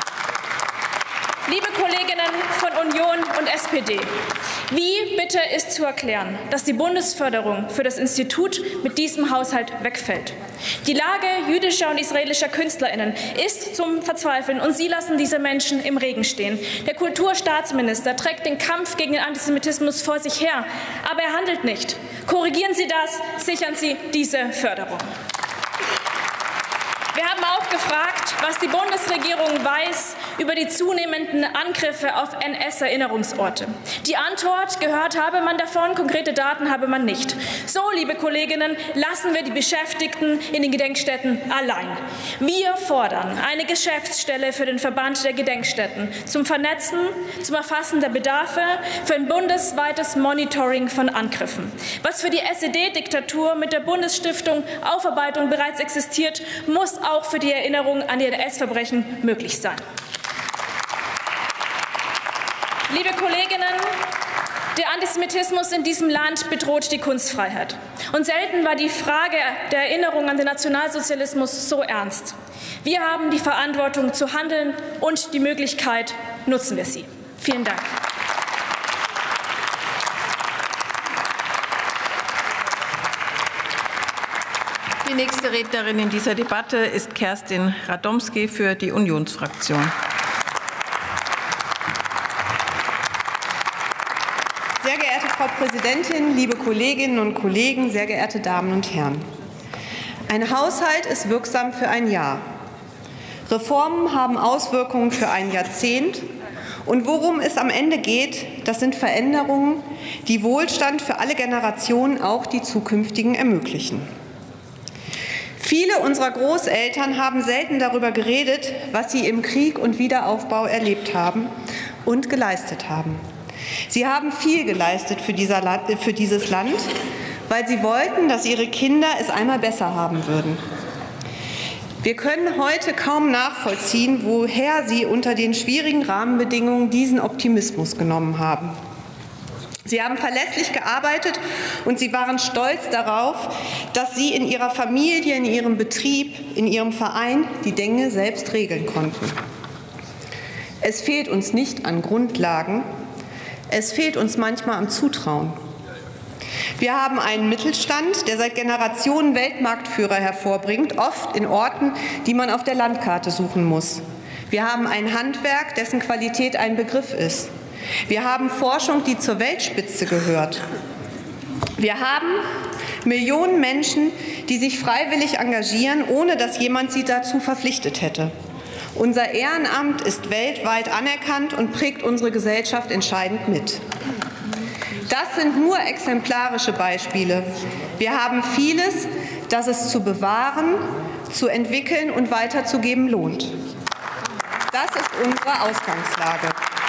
Liebe Kolleginnen von Union und SPD, wie bitte ist zu erklären, dass die Bundesförderung für das Institut mit diesem Haushalt wegfällt? Die Lage jüdischer und israelischer KünstlerInnen ist zum Verzweifeln und Sie lassen diese Menschen im Regen stehen. Der Kulturstaatsminister trägt den Kampf gegen den Antisemitismus vor sich her, aber er handelt nicht. Korrigieren Sie das, sichern Sie diese Förderung. Wir haben auch gefragt, was die Bundesregierung weiß über die zunehmenden Angriffe auf NS-Erinnerungsorte. Die Antwort, gehört habe man davon, konkrete Daten habe man nicht. So, liebe Kolleginnen, lassen wir die Beschäftigten in den Gedenkstätten allein. Wir fordern eine Geschäftsstelle für den Verband der Gedenkstätten zum Vernetzen, zum Erfassen der Bedarfe, für ein bundesweites Monitoring von Angriffen. Was für die SED-Diktatur mit der Bundesstiftung Aufarbeitung bereits existiert, muss auch für die Erinnerung an die NS-Verbrechen möglich sein. Liebe Kolleginnen, der Antisemitismus in diesem Land bedroht die Kunstfreiheit. Und selten war die Frage der Erinnerung an den Nationalsozialismus so ernst. Wir haben die Verantwortung zu handeln und die Möglichkeit, nutzen wir sie. Vielen Dank. Die nächste Rednerin in dieser Debatte ist Kerstin Radomski für die Unionsfraktion. Sehr geehrte Frau Präsidentin, liebe Kolleginnen und Kollegen, sehr geehrte Damen und Herren! Ein Haushalt ist wirksam für ein Jahr. Reformen haben Auswirkungen für ein Jahrzehnt. Und worum es am Ende geht, das sind Veränderungen, die Wohlstand für alle Generationen, auch die zukünftigen, ermöglichen. Viele unserer Großeltern haben selten darüber geredet, was sie im Krieg und Wiederaufbau erlebt haben und geleistet haben. Sie haben viel geleistet für dieses Land, weil sie wollten, dass ihre Kinder es einmal besser haben würden. Wir können heute kaum nachvollziehen, woher sie unter den schwierigen Rahmenbedingungen diesen Optimismus genommen haben. Sie haben verlässlich gearbeitet und sie waren stolz darauf, dass sie in ihrer Familie, in ihrem Betrieb, in ihrem Verein die Dinge selbst regeln konnten. Es fehlt uns nicht an Grundlagen. Es fehlt uns manchmal am Zutrauen. Wir haben einen Mittelstand, der seit Generationen Weltmarktführer hervorbringt, oft in Orten, die man auf der Landkarte suchen muss. Wir haben ein Handwerk, dessen Qualität ein Begriff ist. Wir haben Forschung, die zur Weltspitze gehört. Wir haben Millionen Menschen, die sich freiwillig engagieren, ohne dass jemand sie dazu verpflichtet hätte. Unser Ehrenamt ist weltweit anerkannt und prägt unsere Gesellschaft entscheidend mit. Das sind nur exemplarische Beispiele. Wir haben vieles, das es zu bewahren, zu entwickeln und weiterzugeben lohnt. Das ist unsere Ausgangslage.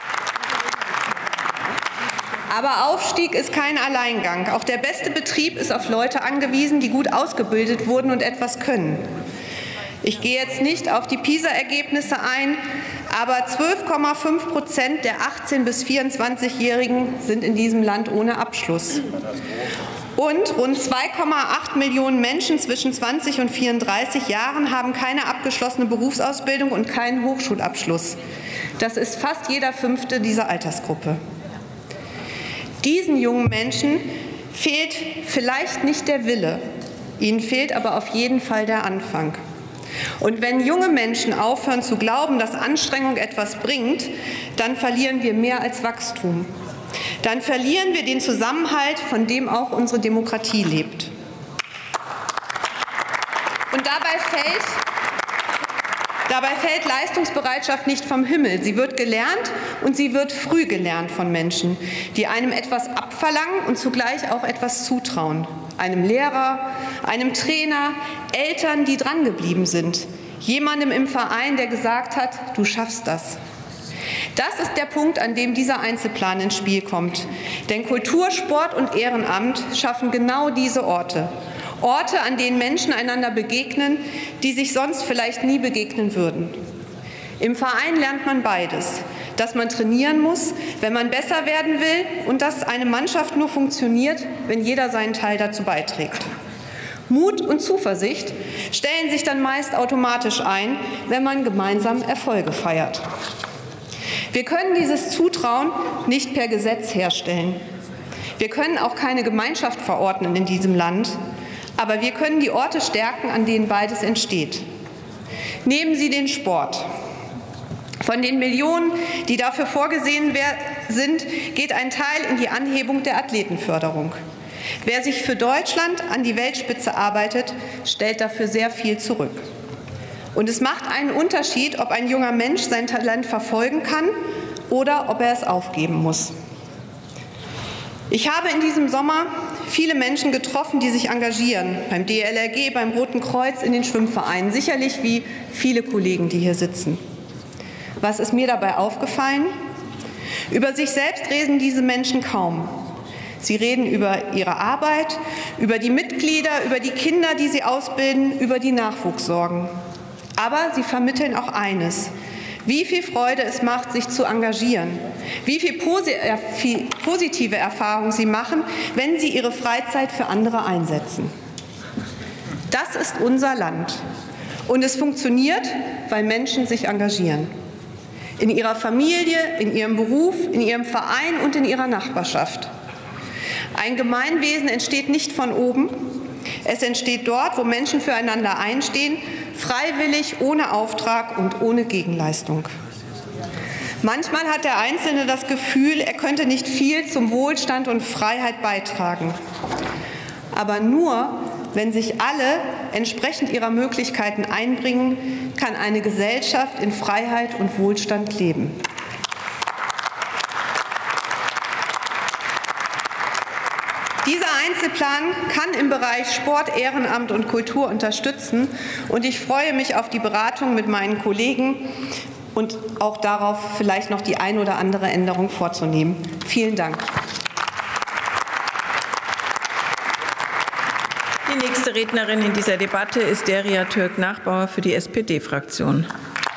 Aber Aufstieg ist kein Alleingang. Auch der beste Betrieb ist auf Leute angewiesen, die gut ausgebildet wurden und etwas können. Ich gehe jetzt nicht auf die PISA-Ergebnisse ein, aber 12,5% der 18- bis 24-Jährigen sind in diesem Land ohne Abschluss. Und rund 2,8 Millionen Menschen zwischen 20 und 34 Jahren haben keine abgeschlossene Berufsausbildung und keinen Hochschulabschluss. Das ist fast jeder Fünfte dieser Altersgruppe. Diesen jungen Menschen fehlt vielleicht nicht der Wille, ihnen fehlt aber auf jeden Fall der Anfang. Und wenn junge Menschen aufhören zu glauben, dass Anstrengung etwas bringt, dann verlieren wir mehr als Wachstum. Dann verlieren wir den Zusammenhalt, von dem auch unsere Demokratie lebt. Und dabei fällt Leistungsbereitschaft nicht vom Himmel. Sie wird gelernt und sie wird früh gelernt von Menschen, die einem etwas abverlangen und zugleich auch etwas zutrauen. Einem Lehrer, einem Trainer, Eltern, die drangeblieben sind, jemandem im Verein, der gesagt hat, du schaffst das. Das ist der Punkt, an dem dieser Einzelplan ins Spiel kommt. Denn Kultur, Sport und Ehrenamt schaffen genau diese Orte. Orte, an denen Menschen einander begegnen, die sich sonst vielleicht nie begegnen würden. Im Verein lernt man beides, dass man trainieren muss, wenn man besser werden will, und dass eine Mannschaft nur funktioniert, wenn jeder seinen Teil dazu beiträgt. Mut und Zuversicht stellen sich dann meist automatisch ein, wenn man gemeinsam Erfolge feiert. Wir können dieses Zutrauen nicht per Gesetz herstellen. Wir können auch keine Gemeinschaft verordnen in diesem Land, aber wir können die Orte stärken, an denen beides entsteht. Nehmen Sie den Sport. Von den Millionen, die dafür vorgesehen sind, geht ein Teil in die Anhebung der Athletenförderung. Wer sich für Deutschland an die Weltspitze arbeitet, stellt dafür sehr viel zurück. Und es macht einen Unterschied, ob ein junger Mensch sein Talent verfolgen kann oder ob er es aufgeben muss. Ich habe in diesem Sommer viele Menschen getroffen, die sich engagieren, beim DLRG, beim Roten Kreuz, in den Schwimmvereinen, sicherlich wie viele Kollegen, die hier sitzen. Was ist mir dabei aufgefallen? Über sich selbst reden diese Menschen kaum. Sie reden über ihre Arbeit, über die Mitglieder, über die Kinder, die sie ausbilden, über die Nachwuchssorgen. Aber sie vermitteln auch eines: wie viel Freude es macht, sich zu engagieren, wie viel positive Erfahrungen sie machen, wenn sie ihre Freizeit für andere einsetzen. Das ist unser Land. Und es funktioniert, weil Menschen sich engagieren. In ihrer Familie, in ihrem Beruf, in ihrem Verein und in ihrer Nachbarschaft. Ein Gemeinwesen entsteht nicht von oben. Es entsteht dort, wo Menschen füreinander einstehen, freiwillig, ohne Auftrag und ohne Gegenleistung. Manchmal hat der Einzelne das Gefühl, er könnte nicht viel zum Wohlstand und Freiheit beitragen. Aber nur, wenn sich alle entsprechend ihrer Möglichkeiten einbringen, kann eine Gesellschaft in Freiheit und Wohlstand leben. Dieser Einzelplan kann im Bereich Sport, Ehrenamt und Kultur unterstützen. Und ich freue mich auf die Beratung mit meinen Kollegen und auch darauf, vielleicht noch die ein oder andere Änderung vorzunehmen. Vielen Dank. Die nächste Rednerin in dieser Debatte ist Derya Türk-Nachbauer für die SPD-Fraktion.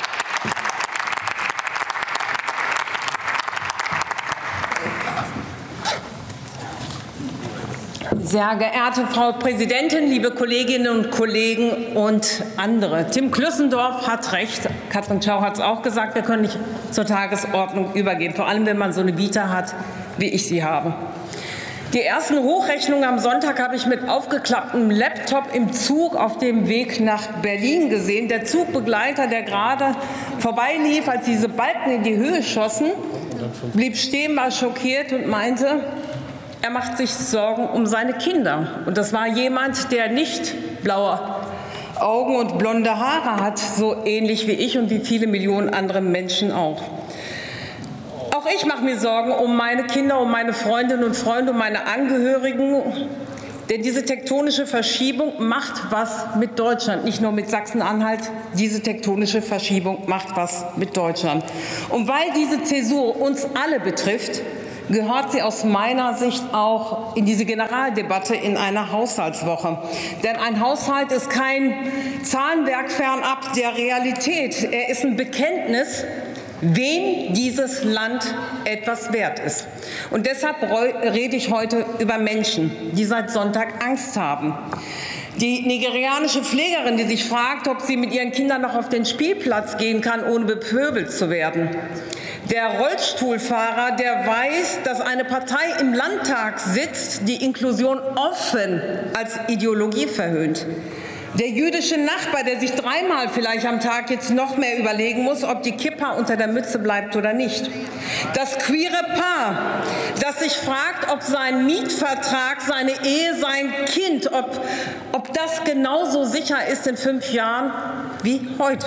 Sehr geehrte Frau Präsidentin, liebe Kolleginnen und Kollegen und andere. Tim Klüssendorf hat recht. Katrin Schau hat es auch gesagt, wir können nicht zur Tagesordnung übergehen. Vor allem, wenn man so eine Vita hat wie ich sie habe. Die ersten Hochrechnungen am Sonntag habe ich mit aufgeklapptem Laptop im Zug auf dem Weg nach Berlin gesehen. Der Zugbegleiter, der gerade vorbeilief, als diese Balken in die Höhe schossen, blieb stehen, war schockiert und meinte, er macht sich Sorgen um seine Kinder. Und das war jemand, der nicht blaue Augen und blonde Haare hat, so ähnlich wie ich und wie viele Millionen andere Menschen auch. Auch ich mache mir Sorgen um meine Kinder, um meine Freundinnen und Freunde, um meine Angehörigen. Denn diese tektonische Verschiebung macht was mit Deutschland, nicht nur mit Sachsen-Anhalt. Diese tektonische Verschiebung macht was mit Deutschland. Und weil diese Zäsur uns alle betrifft, gehört sie aus meiner Sicht auch in diese Generaldebatte in einer Haushaltswoche. Denn ein Haushalt ist kein Zahlenwerk fernab der Realität. Er ist ein Bekenntnis, wem dieses Land etwas wert ist. Und deshalb rede ich heute über Menschen, die seit Sonntag Angst haben. Die nigerianische Pflegerin, die sich fragt, ob sie mit ihren Kindern noch auf den Spielplatz gehen kann, ohne bepöbelt zu werden. Der Rollstuhlfahrer, der weiß, dass eine Partei im Landtag sitzt, die Inklusion offen als Ideologie verhöhnt. Der jüdische Nachbar, der sich dreimal vielleicht am Tag jetzt noch mehr überlegen muss, ob die Kippa unter der Mütze bleibt oder nicht. Das queere Paar, das sich fragt, ob sein Mietvertrag, seine Ehe, sein Kind, ob das genauso sicher ist in 5 Jahren wie heute.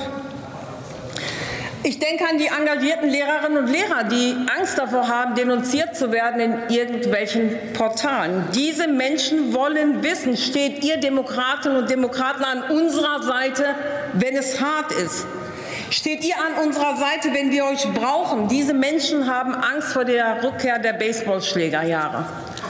Ich denke an die engagierten Lehrerinnen und Lehrer, die Angst davor haben, denunziert zu werden in irgendwelchen Portalen. Diese Menschen wollen wissen, steht ihr Demokratinnen und Demokraten an unserer Seite, wenn es hart ist? Steht ihr an unserer Seite, wenn wir euch brauchen? Diese Menschen haben Angst vor der Rückkehr der Baseballschlägerjahre.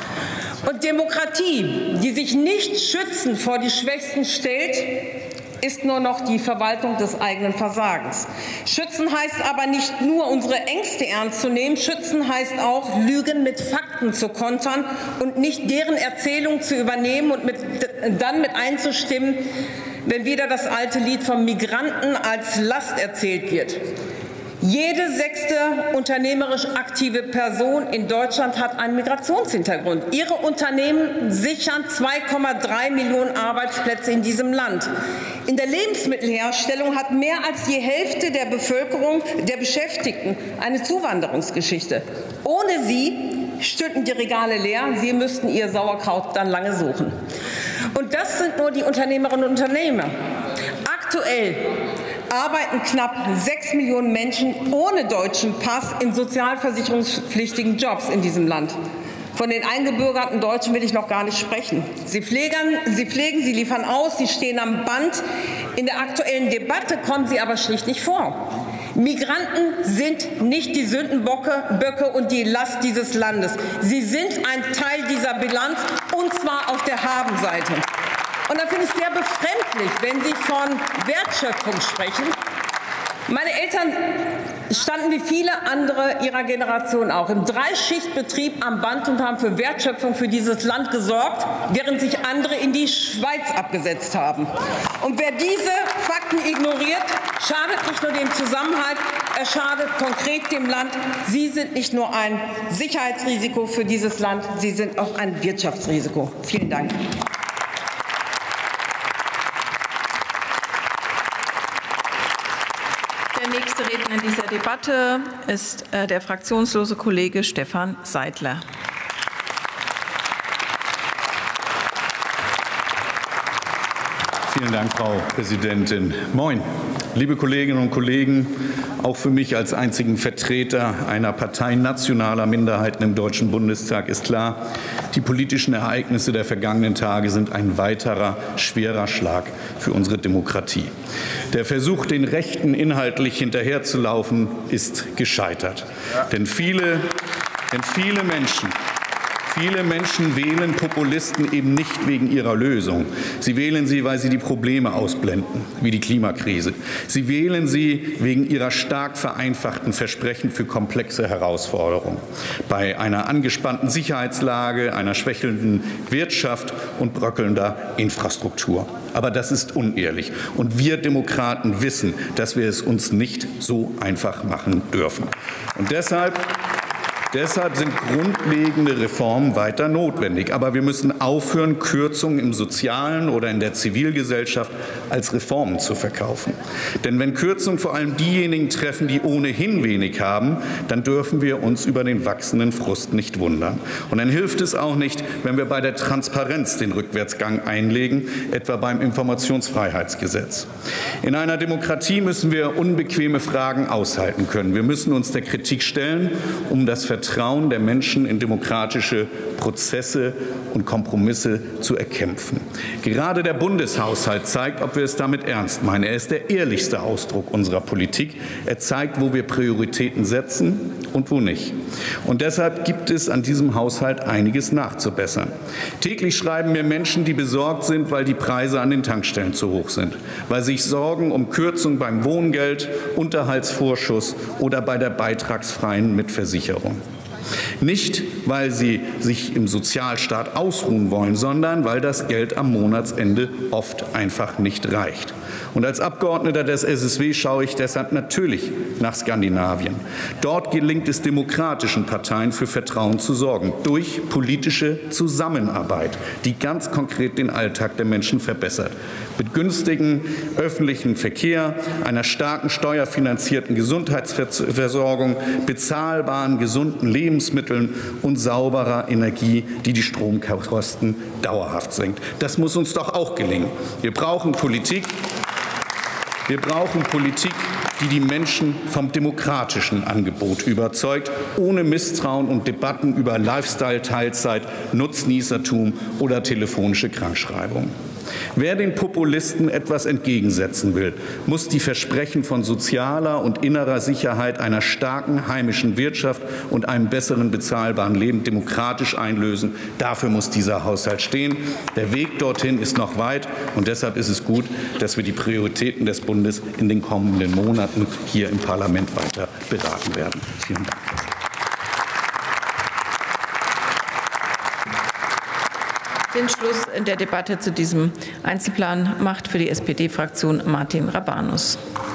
Und Demokratie, die sich nicht schützend vor die Schwächsten stellt, ist nur noch die Verwaltung des eigenen Versagens. Schützen heißt aber nicht nur, unsere Ängste ernst zu nehmen. Schützen heißt auch, Lügen mit Fakten zu kontern und nicht deren Erzählung zu übernehmen und dann mit einzustimmen, wenn wieder das alte Lied vom Migranten als Last erzählt wird. Jede 6. unternehmerisch aktive Person in Deutschland hat einen Migrationshintergrund. Ihre Unternehmen sichern 2,3 Millionen Arbeitsplätze in diesem Land. In der Lebensmittelherstellung hat mehr als die Hälfte der Bevölkerung, der Beschäftigten, eine Zuwanderungsgeschichte. Ohne sie stünden die Regale leer. Sie müssten ihr Sauerkraut dann lange suchen. Und das sind nur die Unternehmerinnen und Unternehmer. Aktuell arbeiten knapp 6 Millionen Menschen ohne deutschen Pass in sozialversicherungspflichtigen Jobs in diesem Land. Von den eingebürgerten Deutschen will ich noch gar nicht sprechen. Sie pflegen, sie liefern aus, sie stehen am Band. In der aktuellen Debatte kommen sie aber schlicht nicht vor. Migranten sind nicht die Sündenböcke und die Last dieses Landes. Sie sind ein Teil dieser Bilanz, und zwar auf der Habenseite. Und da finde ich es sehr befremdlich, wenn Sie von Wertschöpfung sprechen. Meine Eltern standen wie viele andere ihrer Generation auch im Dreischichtbetrieb am Band und haben für Wertschöpfung für dieses Land gesorgt, während sich andere in die Schweiz abgesetzt haben. Und wer diese Fakten ignoriert, schadet nicht nur dem Zusammenhalt, er schadet konkret dem Land. Sie sind nicht nur ein Sicherheitsrisiko für dieses Land, Sie sind auch ein Wirtschaftsrisiko. Vielen Dank. Der nächste Redner in dieser Debatte ist der fraktionslose Kollege Stefan Seidler. Vielen Dank, Frau Präsidentin. Moin, liebe Kolleginnen und Kollegen. Auch für mich als einzigen Vertreter einer Partei nationaler Minderheiten im Deutschen Bundestag ist klar, die politischen Ereignisse der vergangenen Tage sind ein weiterer schwerer Schlag für unsere Demokratie. Der Versuch, den Rechten inhaltlich hinterherzulaufen, ist gescheitert. Denn viele Menschen wählen Populisten eben nicht wegen ihrer Lösung. Sie wählen sie, weil sie die Probleme ausblenden, wie die Klimakrise. Sie wählen sie wegen ihrer stark vereinfachten Versprechen für komplexe Herausforderungen. Bei einer angespannten Sicherheitslage, einer schwächelnden Wirtschaft und bröckelnder Infrastruktur. Aber das ist unehrlich. Und wir Demokraten wissen, dass wir es uns nicht so einfach machen dürfen. Und deshalb Deshalb sind grundlegende Reformen weiter notwendig. Aber wir müssen aufhören, Kürzungen im Sozialen oder in der Zivilgesellschaft als Reformen zu verkaufen. Denn wenn Kürzungen vor allem diejenigen treffen, die ohnehin wenig haben, dann dürfen wir uns über den wachsenden Frust nicht wundern. Und dann hilft es auch nicht, wenn wir bei der Transparenz den Rückwärtsgang einlegen, etwa beim Informationsfreiheitsgesetz. In einer Demokratie müssen wir unbequeme Fragen aushalten können. Wir müssen uns der Kritik stellen, um das Vertrauen der Menschen in demokratische Prozesse und Kompromisse zu erkämpfen. Gerade der Bundeshaushalt zeigt, ob wir es damit ernst meinen. Er ist der ehrlichste Ausdruck unserer Politik. Er zeigt, wo wir Prioritäten setzen und wo nicht. Und deshalb gibt es an diesem Haushalt einiges nachzubessern. Täglich schreiben mir Menschen, die besorgt sind, weil die Preise an den Tankstellen zu hoch sind, weil sie sich sorgen um Kürzungen beim Wohngeld, Unterhaltsvorschuss oder bei der beitragsfreien Mitversicherung. Nicht, weil sie sich im Sozialstaat ausruhen wollen, sondern weil das Geld am Monatsende oft einfach nicht reicht. Und als Abgeordneter des SSW schaue ich deshalb natürlich nach Skandinavien. Dort gelingt es demokratischen Parteien für Vertrauen zu sorgen, durch politische Zusammenarbeit, die ganz konkret den Alltag der Menschen verbessert. Mit günstigem öffentlichen Verkehr, einer starken steuerfinanzierten Gesundheitsversorgung, bezahlbaren, gesunden Lebensmitteln und sauberer Energie, die die Stromkosten dauerhaft senkt. Das muss uns doch auch gelingen. Wir brauchen Politik, die die Menschen vom demokratischen Angebot überzeugt, ohne Misstrauen und Debatten über Lifestyle, Teilzeit, Nutznießertum oder telefonische Krankschreibung. Wer den Populisten etwas entgegensetzen will, muss die Versprechen von sozialer und innerer Sicherheit, einer starken heimischen Wirtschaft und einem besseren bezahlbaren Leben demokratisch einlösen. Dafür muss dieser Haushalt stehen. Der Weg dorthin ist noch weit, und deshalb ist es gut, dass wir die Prioritäten des Bundes in den kommenden Monaten hier im Parlament weiter beraten werden. Vielen Dank. Den Schluss in der Debatte zu diesem Einzelplan macht für die SPD-Fraktion Martin Rabanus.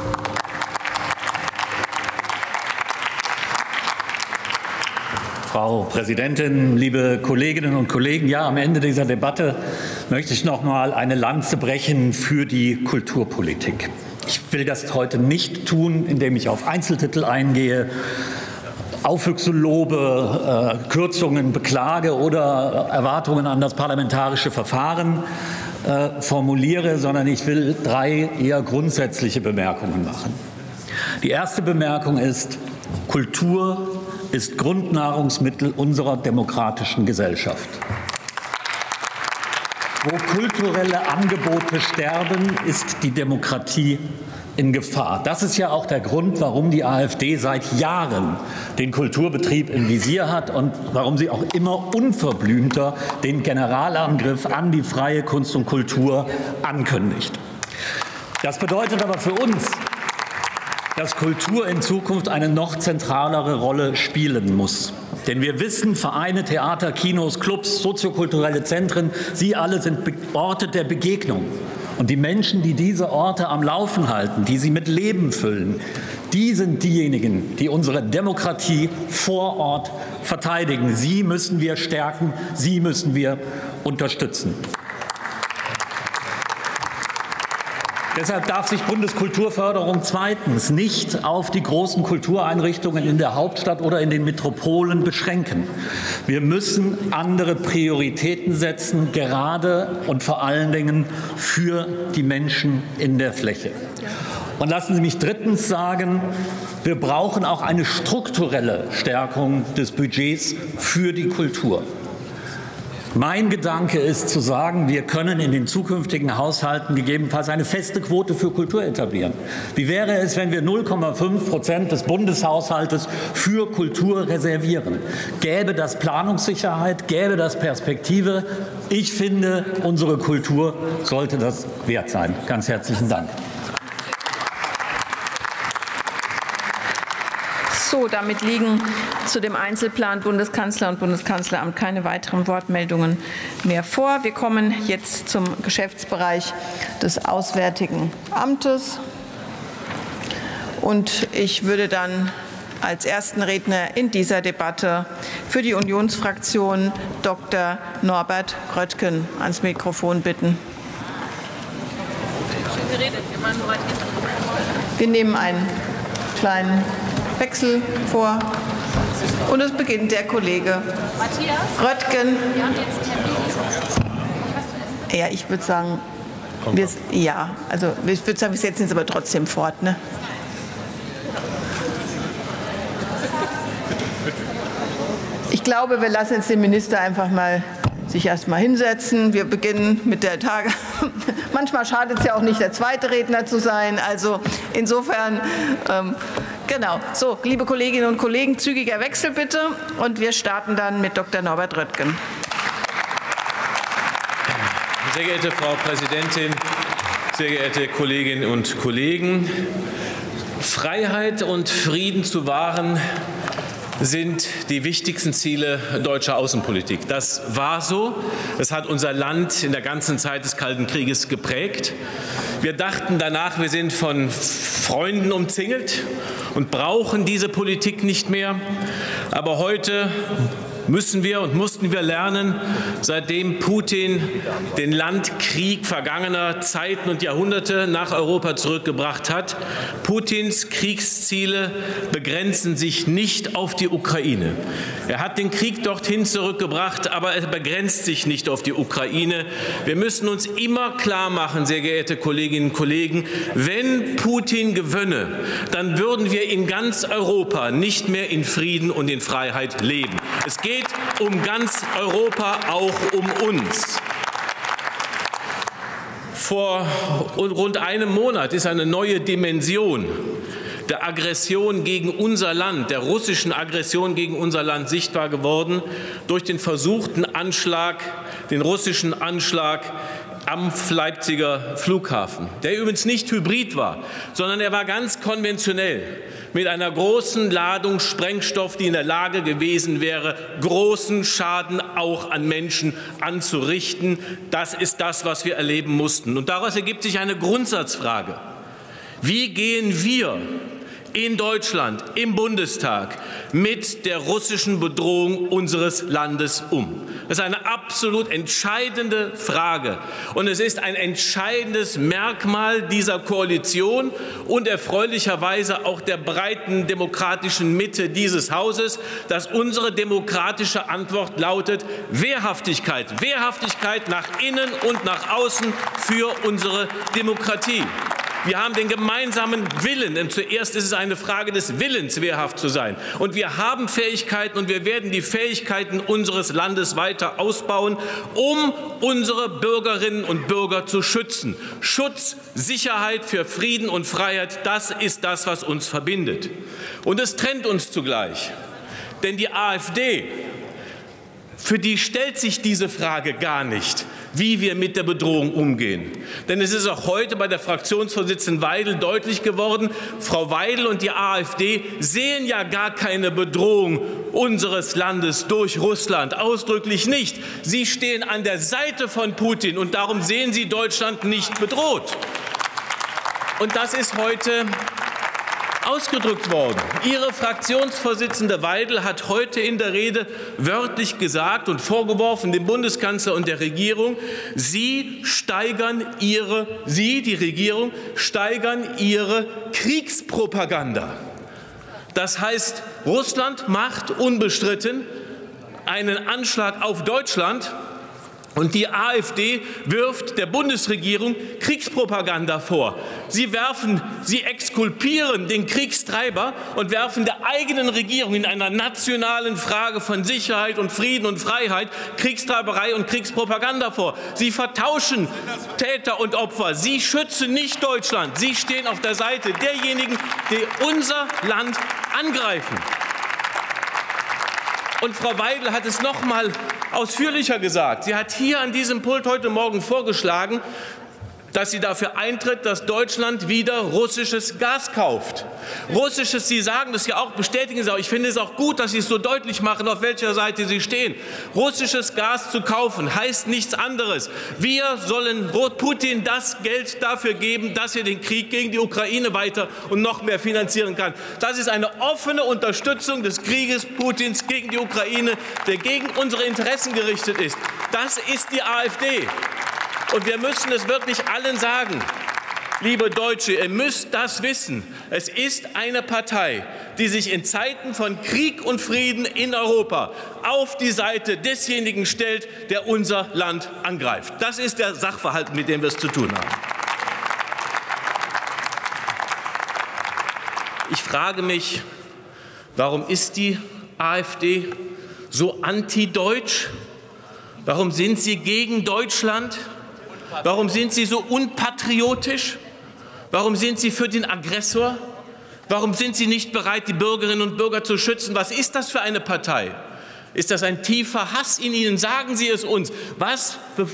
Frau Präsidentin, liebe Kolleginnen und Kollegen! Ja, am Ende dieser Debatte möchte ich noch mal eine Lanze brechen für die Kulturpolitik. Ich will das heute nicht tun, indem ich auf Einzeltitel eingehe, Aufwüchse lobe, Kürzungen beklage oder Erwartungen an das parlamentarische Verfahren formuliere, sondern ich will 3 eher grundsätzliche Bemerkungen machen. Die erste Bemerkung ist, Kultur ist Grundnahrungsmittel unserer demokratischen Gesellschaft. Wo kulturelle Angebote sterben, ist die Demokratie in Gefahr. Das ist ja auch der Grund, warum die AfD seit Jahren den Kulturbetrieb im Visier hat und warum sie auch immer unverblümter den Generalangriff an die freie Kunst und Kultur ankündigt. Das bedeutet aber für uns, dass Kultur in Zukunft eine noch zentralere Rolle spielen muss. Denn wir wissen, Vereine, Theater, Kinos, Clubs, soziokulturelle Zentren, sie alle sind Orte der Begegnung. Und die Menschen, die diese Orte am Laufen halten, die sie mit Leben füllen, die sind diejenigen, die unsere Demokratie vor Ort verteidigen. Sie müssen wir stärken, sie müssen wir unterstützen. Deshalb darf sich Bundeskulturförderung zweitens nicht auf die großen Kultureinrichtungen in der Hauptstadt oder in den Metropolen beschränken. Wir müssen andere Prioritäten setzen, gerade und vor allen Dingen für die Menschen in der Fläche. Und lassen Sie mich drittens sagen, wir brauchen auch eine strukturelle Stärkung des Budgets für die Kultur. Mein Gedanke ist zu sagen, wir können in den zukünftigen Haushalten gegebenenfalls eine feste Quote für Kultur etablieren. Wie wäre es, wenn wir 0,5% des Bundeshaushaltes für Kultur reservieren? Gäbe das Planungssicherheit, gäbe das Perspektive? Ich finde, unsere Kultur sollte das wert sein. Ganz herzlichen Dank. So, damit liegen zu dem Einzelplan Bundeskanzler und Bundeskanzleramt keine weiteren Wortmeldungen mehr vor. Wir kommen jetzt zum Geschäftsbereich des Auswärtigen Amtes. Und ich würde dann als ersten Redner in dieser Debatte für die Unionsfraktion Dr. Norbert Röttgen ans Mikrofon bitten. Wir nehmen einen kleinen Wechsel vor und es beginnt der Kollege Röttgen. Ja, ich würde sagen, wir setzen es aber trotzdem fort. Ne? Ich glaube, wir lassen jetzt den Minister einfach mal sich erst mal hinsetzen. Wir beginnen mit der Tage. Manchmal schadet es ja auch nicht, der zweite Redner zu sein. Also insofern, genau. So, liebe Kolleginnen und Kollegen, zügiger Wechsel bitte. Und wir starten dann mit Dr. Norbert Röttgen. Sehr geehrte Frau Präsidentin, sehr geehrte Kolleginnen und Kollegen! Freiheit und Frieden zu wahren sind die wichtigsten Ziele deutscher Außenpolitik. Das war so. Das hat unser Land in der ganzen Zeit des Kalten Krieges geprägt. Wir dachten danach, wir sind von Freunden umzingelt und brauchen diese Politik nicht mehr. Aber heute müssen wir und mussten wir lernen, seitdem Putin den Landkrieg vergangener Zeiten und Jahrhunderte nach Europa zurückgebracht hat. Putins Kriegsziele begrenzen sich nicht auf die Ukraine. Er hat den Krieg dorthin zurückgebracht, aber er begrenzt sich nicht auf die Ukraine. Wir müssen uns immer klar machen, sehr geehrte Kolleginnen und Kollegen, wenn Putin gewönne, dann würden wir in ganz Europa nicht mehr in Frieden und in Freiheit leben. Es geht um ganz Europa, auch um uns. Vor rund einem Monat ist eine neue Dimension der Aggression gegen unser Land, der russischen Aggression gegen unser Land sichtbar geworden durch den versuchten Anschlag, den russischen Anschlag am Leipziger Flughafen, der übrigens nicht hybrid war, sondern er war ganz konventionell mit einer großen Ladung Sprengstoff, die in der Lage gewesen wäre, großen Schaden auch an Menschen anzurichten. Das ist das, was wir erleben mussten. Und daraus ergibt sich eine Grundsatzfrage. Wie gehen wir in Deutschland, im Bundestag, mit der russischen Bedrohung unseres Landes um? Das ist eine absolut entscheidende Frage. Und es ist ein entscheidendes Merkmal dieser Koalition und erfreulicherweise auch der breiten demokratischen Mitte dieses Hauses, dass unsere demokratische Antwort lautet Wehrhaftigkeit. Wehrhaftigkeit nach innen und nach außen für unsere Demokratie. Wir haben den gemeinsamen Willen, denn zuerst ist es eine Frage des Willens, wehrhaft zu sein. Und wir haben Fähigkeiten und wir werden die Fähigkeiten unseres Landes weiter ausbauen, um unsere Bürgerinnen und Bürger zu schützen. Schutz, Sicherheit für Frieden und Freiheit, das ist das, was uns verbindet. Und es trennt uns zugleich. Denn die AfD, für die stellt sich diese Frage gar nicht, wie wir mit der Bedrohung umgehen. Denn es ist auch heute bei der Fraktionsvorsitzenden Weidel deutlich geworden, Frau Weidel und die AfD sehen ja gar keine Bedrohung unseres Landes durch Russland, ausdrücklich nicht. Sie stehen an der Seite von Putin und darum sehen sie Deutschland nicht bedroht. Und das ist heute ausgedrückt worden. Ihre Fraktionsvorsitzende Weidel hat heute in der Rede wörtlich gesagt und vorgeworfen dem Bundeskanzler und der Regierung, die Regierung, steigern ihre Kriegspropaganda. Das heißt, Russland macht unbestritten einen Anschlag auf Deutschland. Und die AfD wirft der Bundesregierung Kriegspropaganda vor. Sie exkulpieren den Kriegstreiber und werfen der eigenen Regierung in einer nationalen Frage von Sicherheit und Frieden und Freiheit Kriegstreiberei und Kriegspropaganda vor. Sie vertauschen Täter und Opfer. Sie schützen nicht Deutschland. Sie stehen auf der Seite derjenigen, die unser Land angreifen. Und Frau Weidel hat es noch mal ausführlicher gesagt. Sie hat hier an diesem Pult heute Morgen vorgeschlagen, dass sie dafür eintritt, dass Deutschland wieder russisches Gas kauft. Russisches, Sie sagen das ja auch, bestätigen Sie auch. Ich finde es auch gut, dass Sie es so deutlich machen, auf welcher Seite Sie stehen. Russisches Gas zu kaufen heißt nichts anderes. Wir sollen Putin das Geld dafür geben, dass er den Krieg gegen die Ukraine weiter und noch mehr finanzieren kann. Das ist eine offene Unterstützung des Krieges Putins gegen die Ukraine, der gegen unsere Interessen gerichtet ist. Das ist die AfD. Und wir müssen es wirklich allen sagen. Liebe Deutsche, ihr müsst das wissen. Es ist eine Partei, die sich in Zeiten von Krieg und Frieden in Europa auf die Seite desjenigen stellt, der unser Land angreift. Das ist der Sachverhalt, mit dem wir es zu tun haben. Ich frage mich, warum ist die AfD so antideutsch? Warum sind Sie gegen Deutschland? Warum sind Sie so unpatriotisch? Warum sind Sie für den Aggressor? Warum sind Sie nicht bereit, die Bürgerinnen und Bürger zu schützen? Was ist das für eine Partei? Ist das ein tiefer Hass in Ihnen? Sagen Sie es uns. Was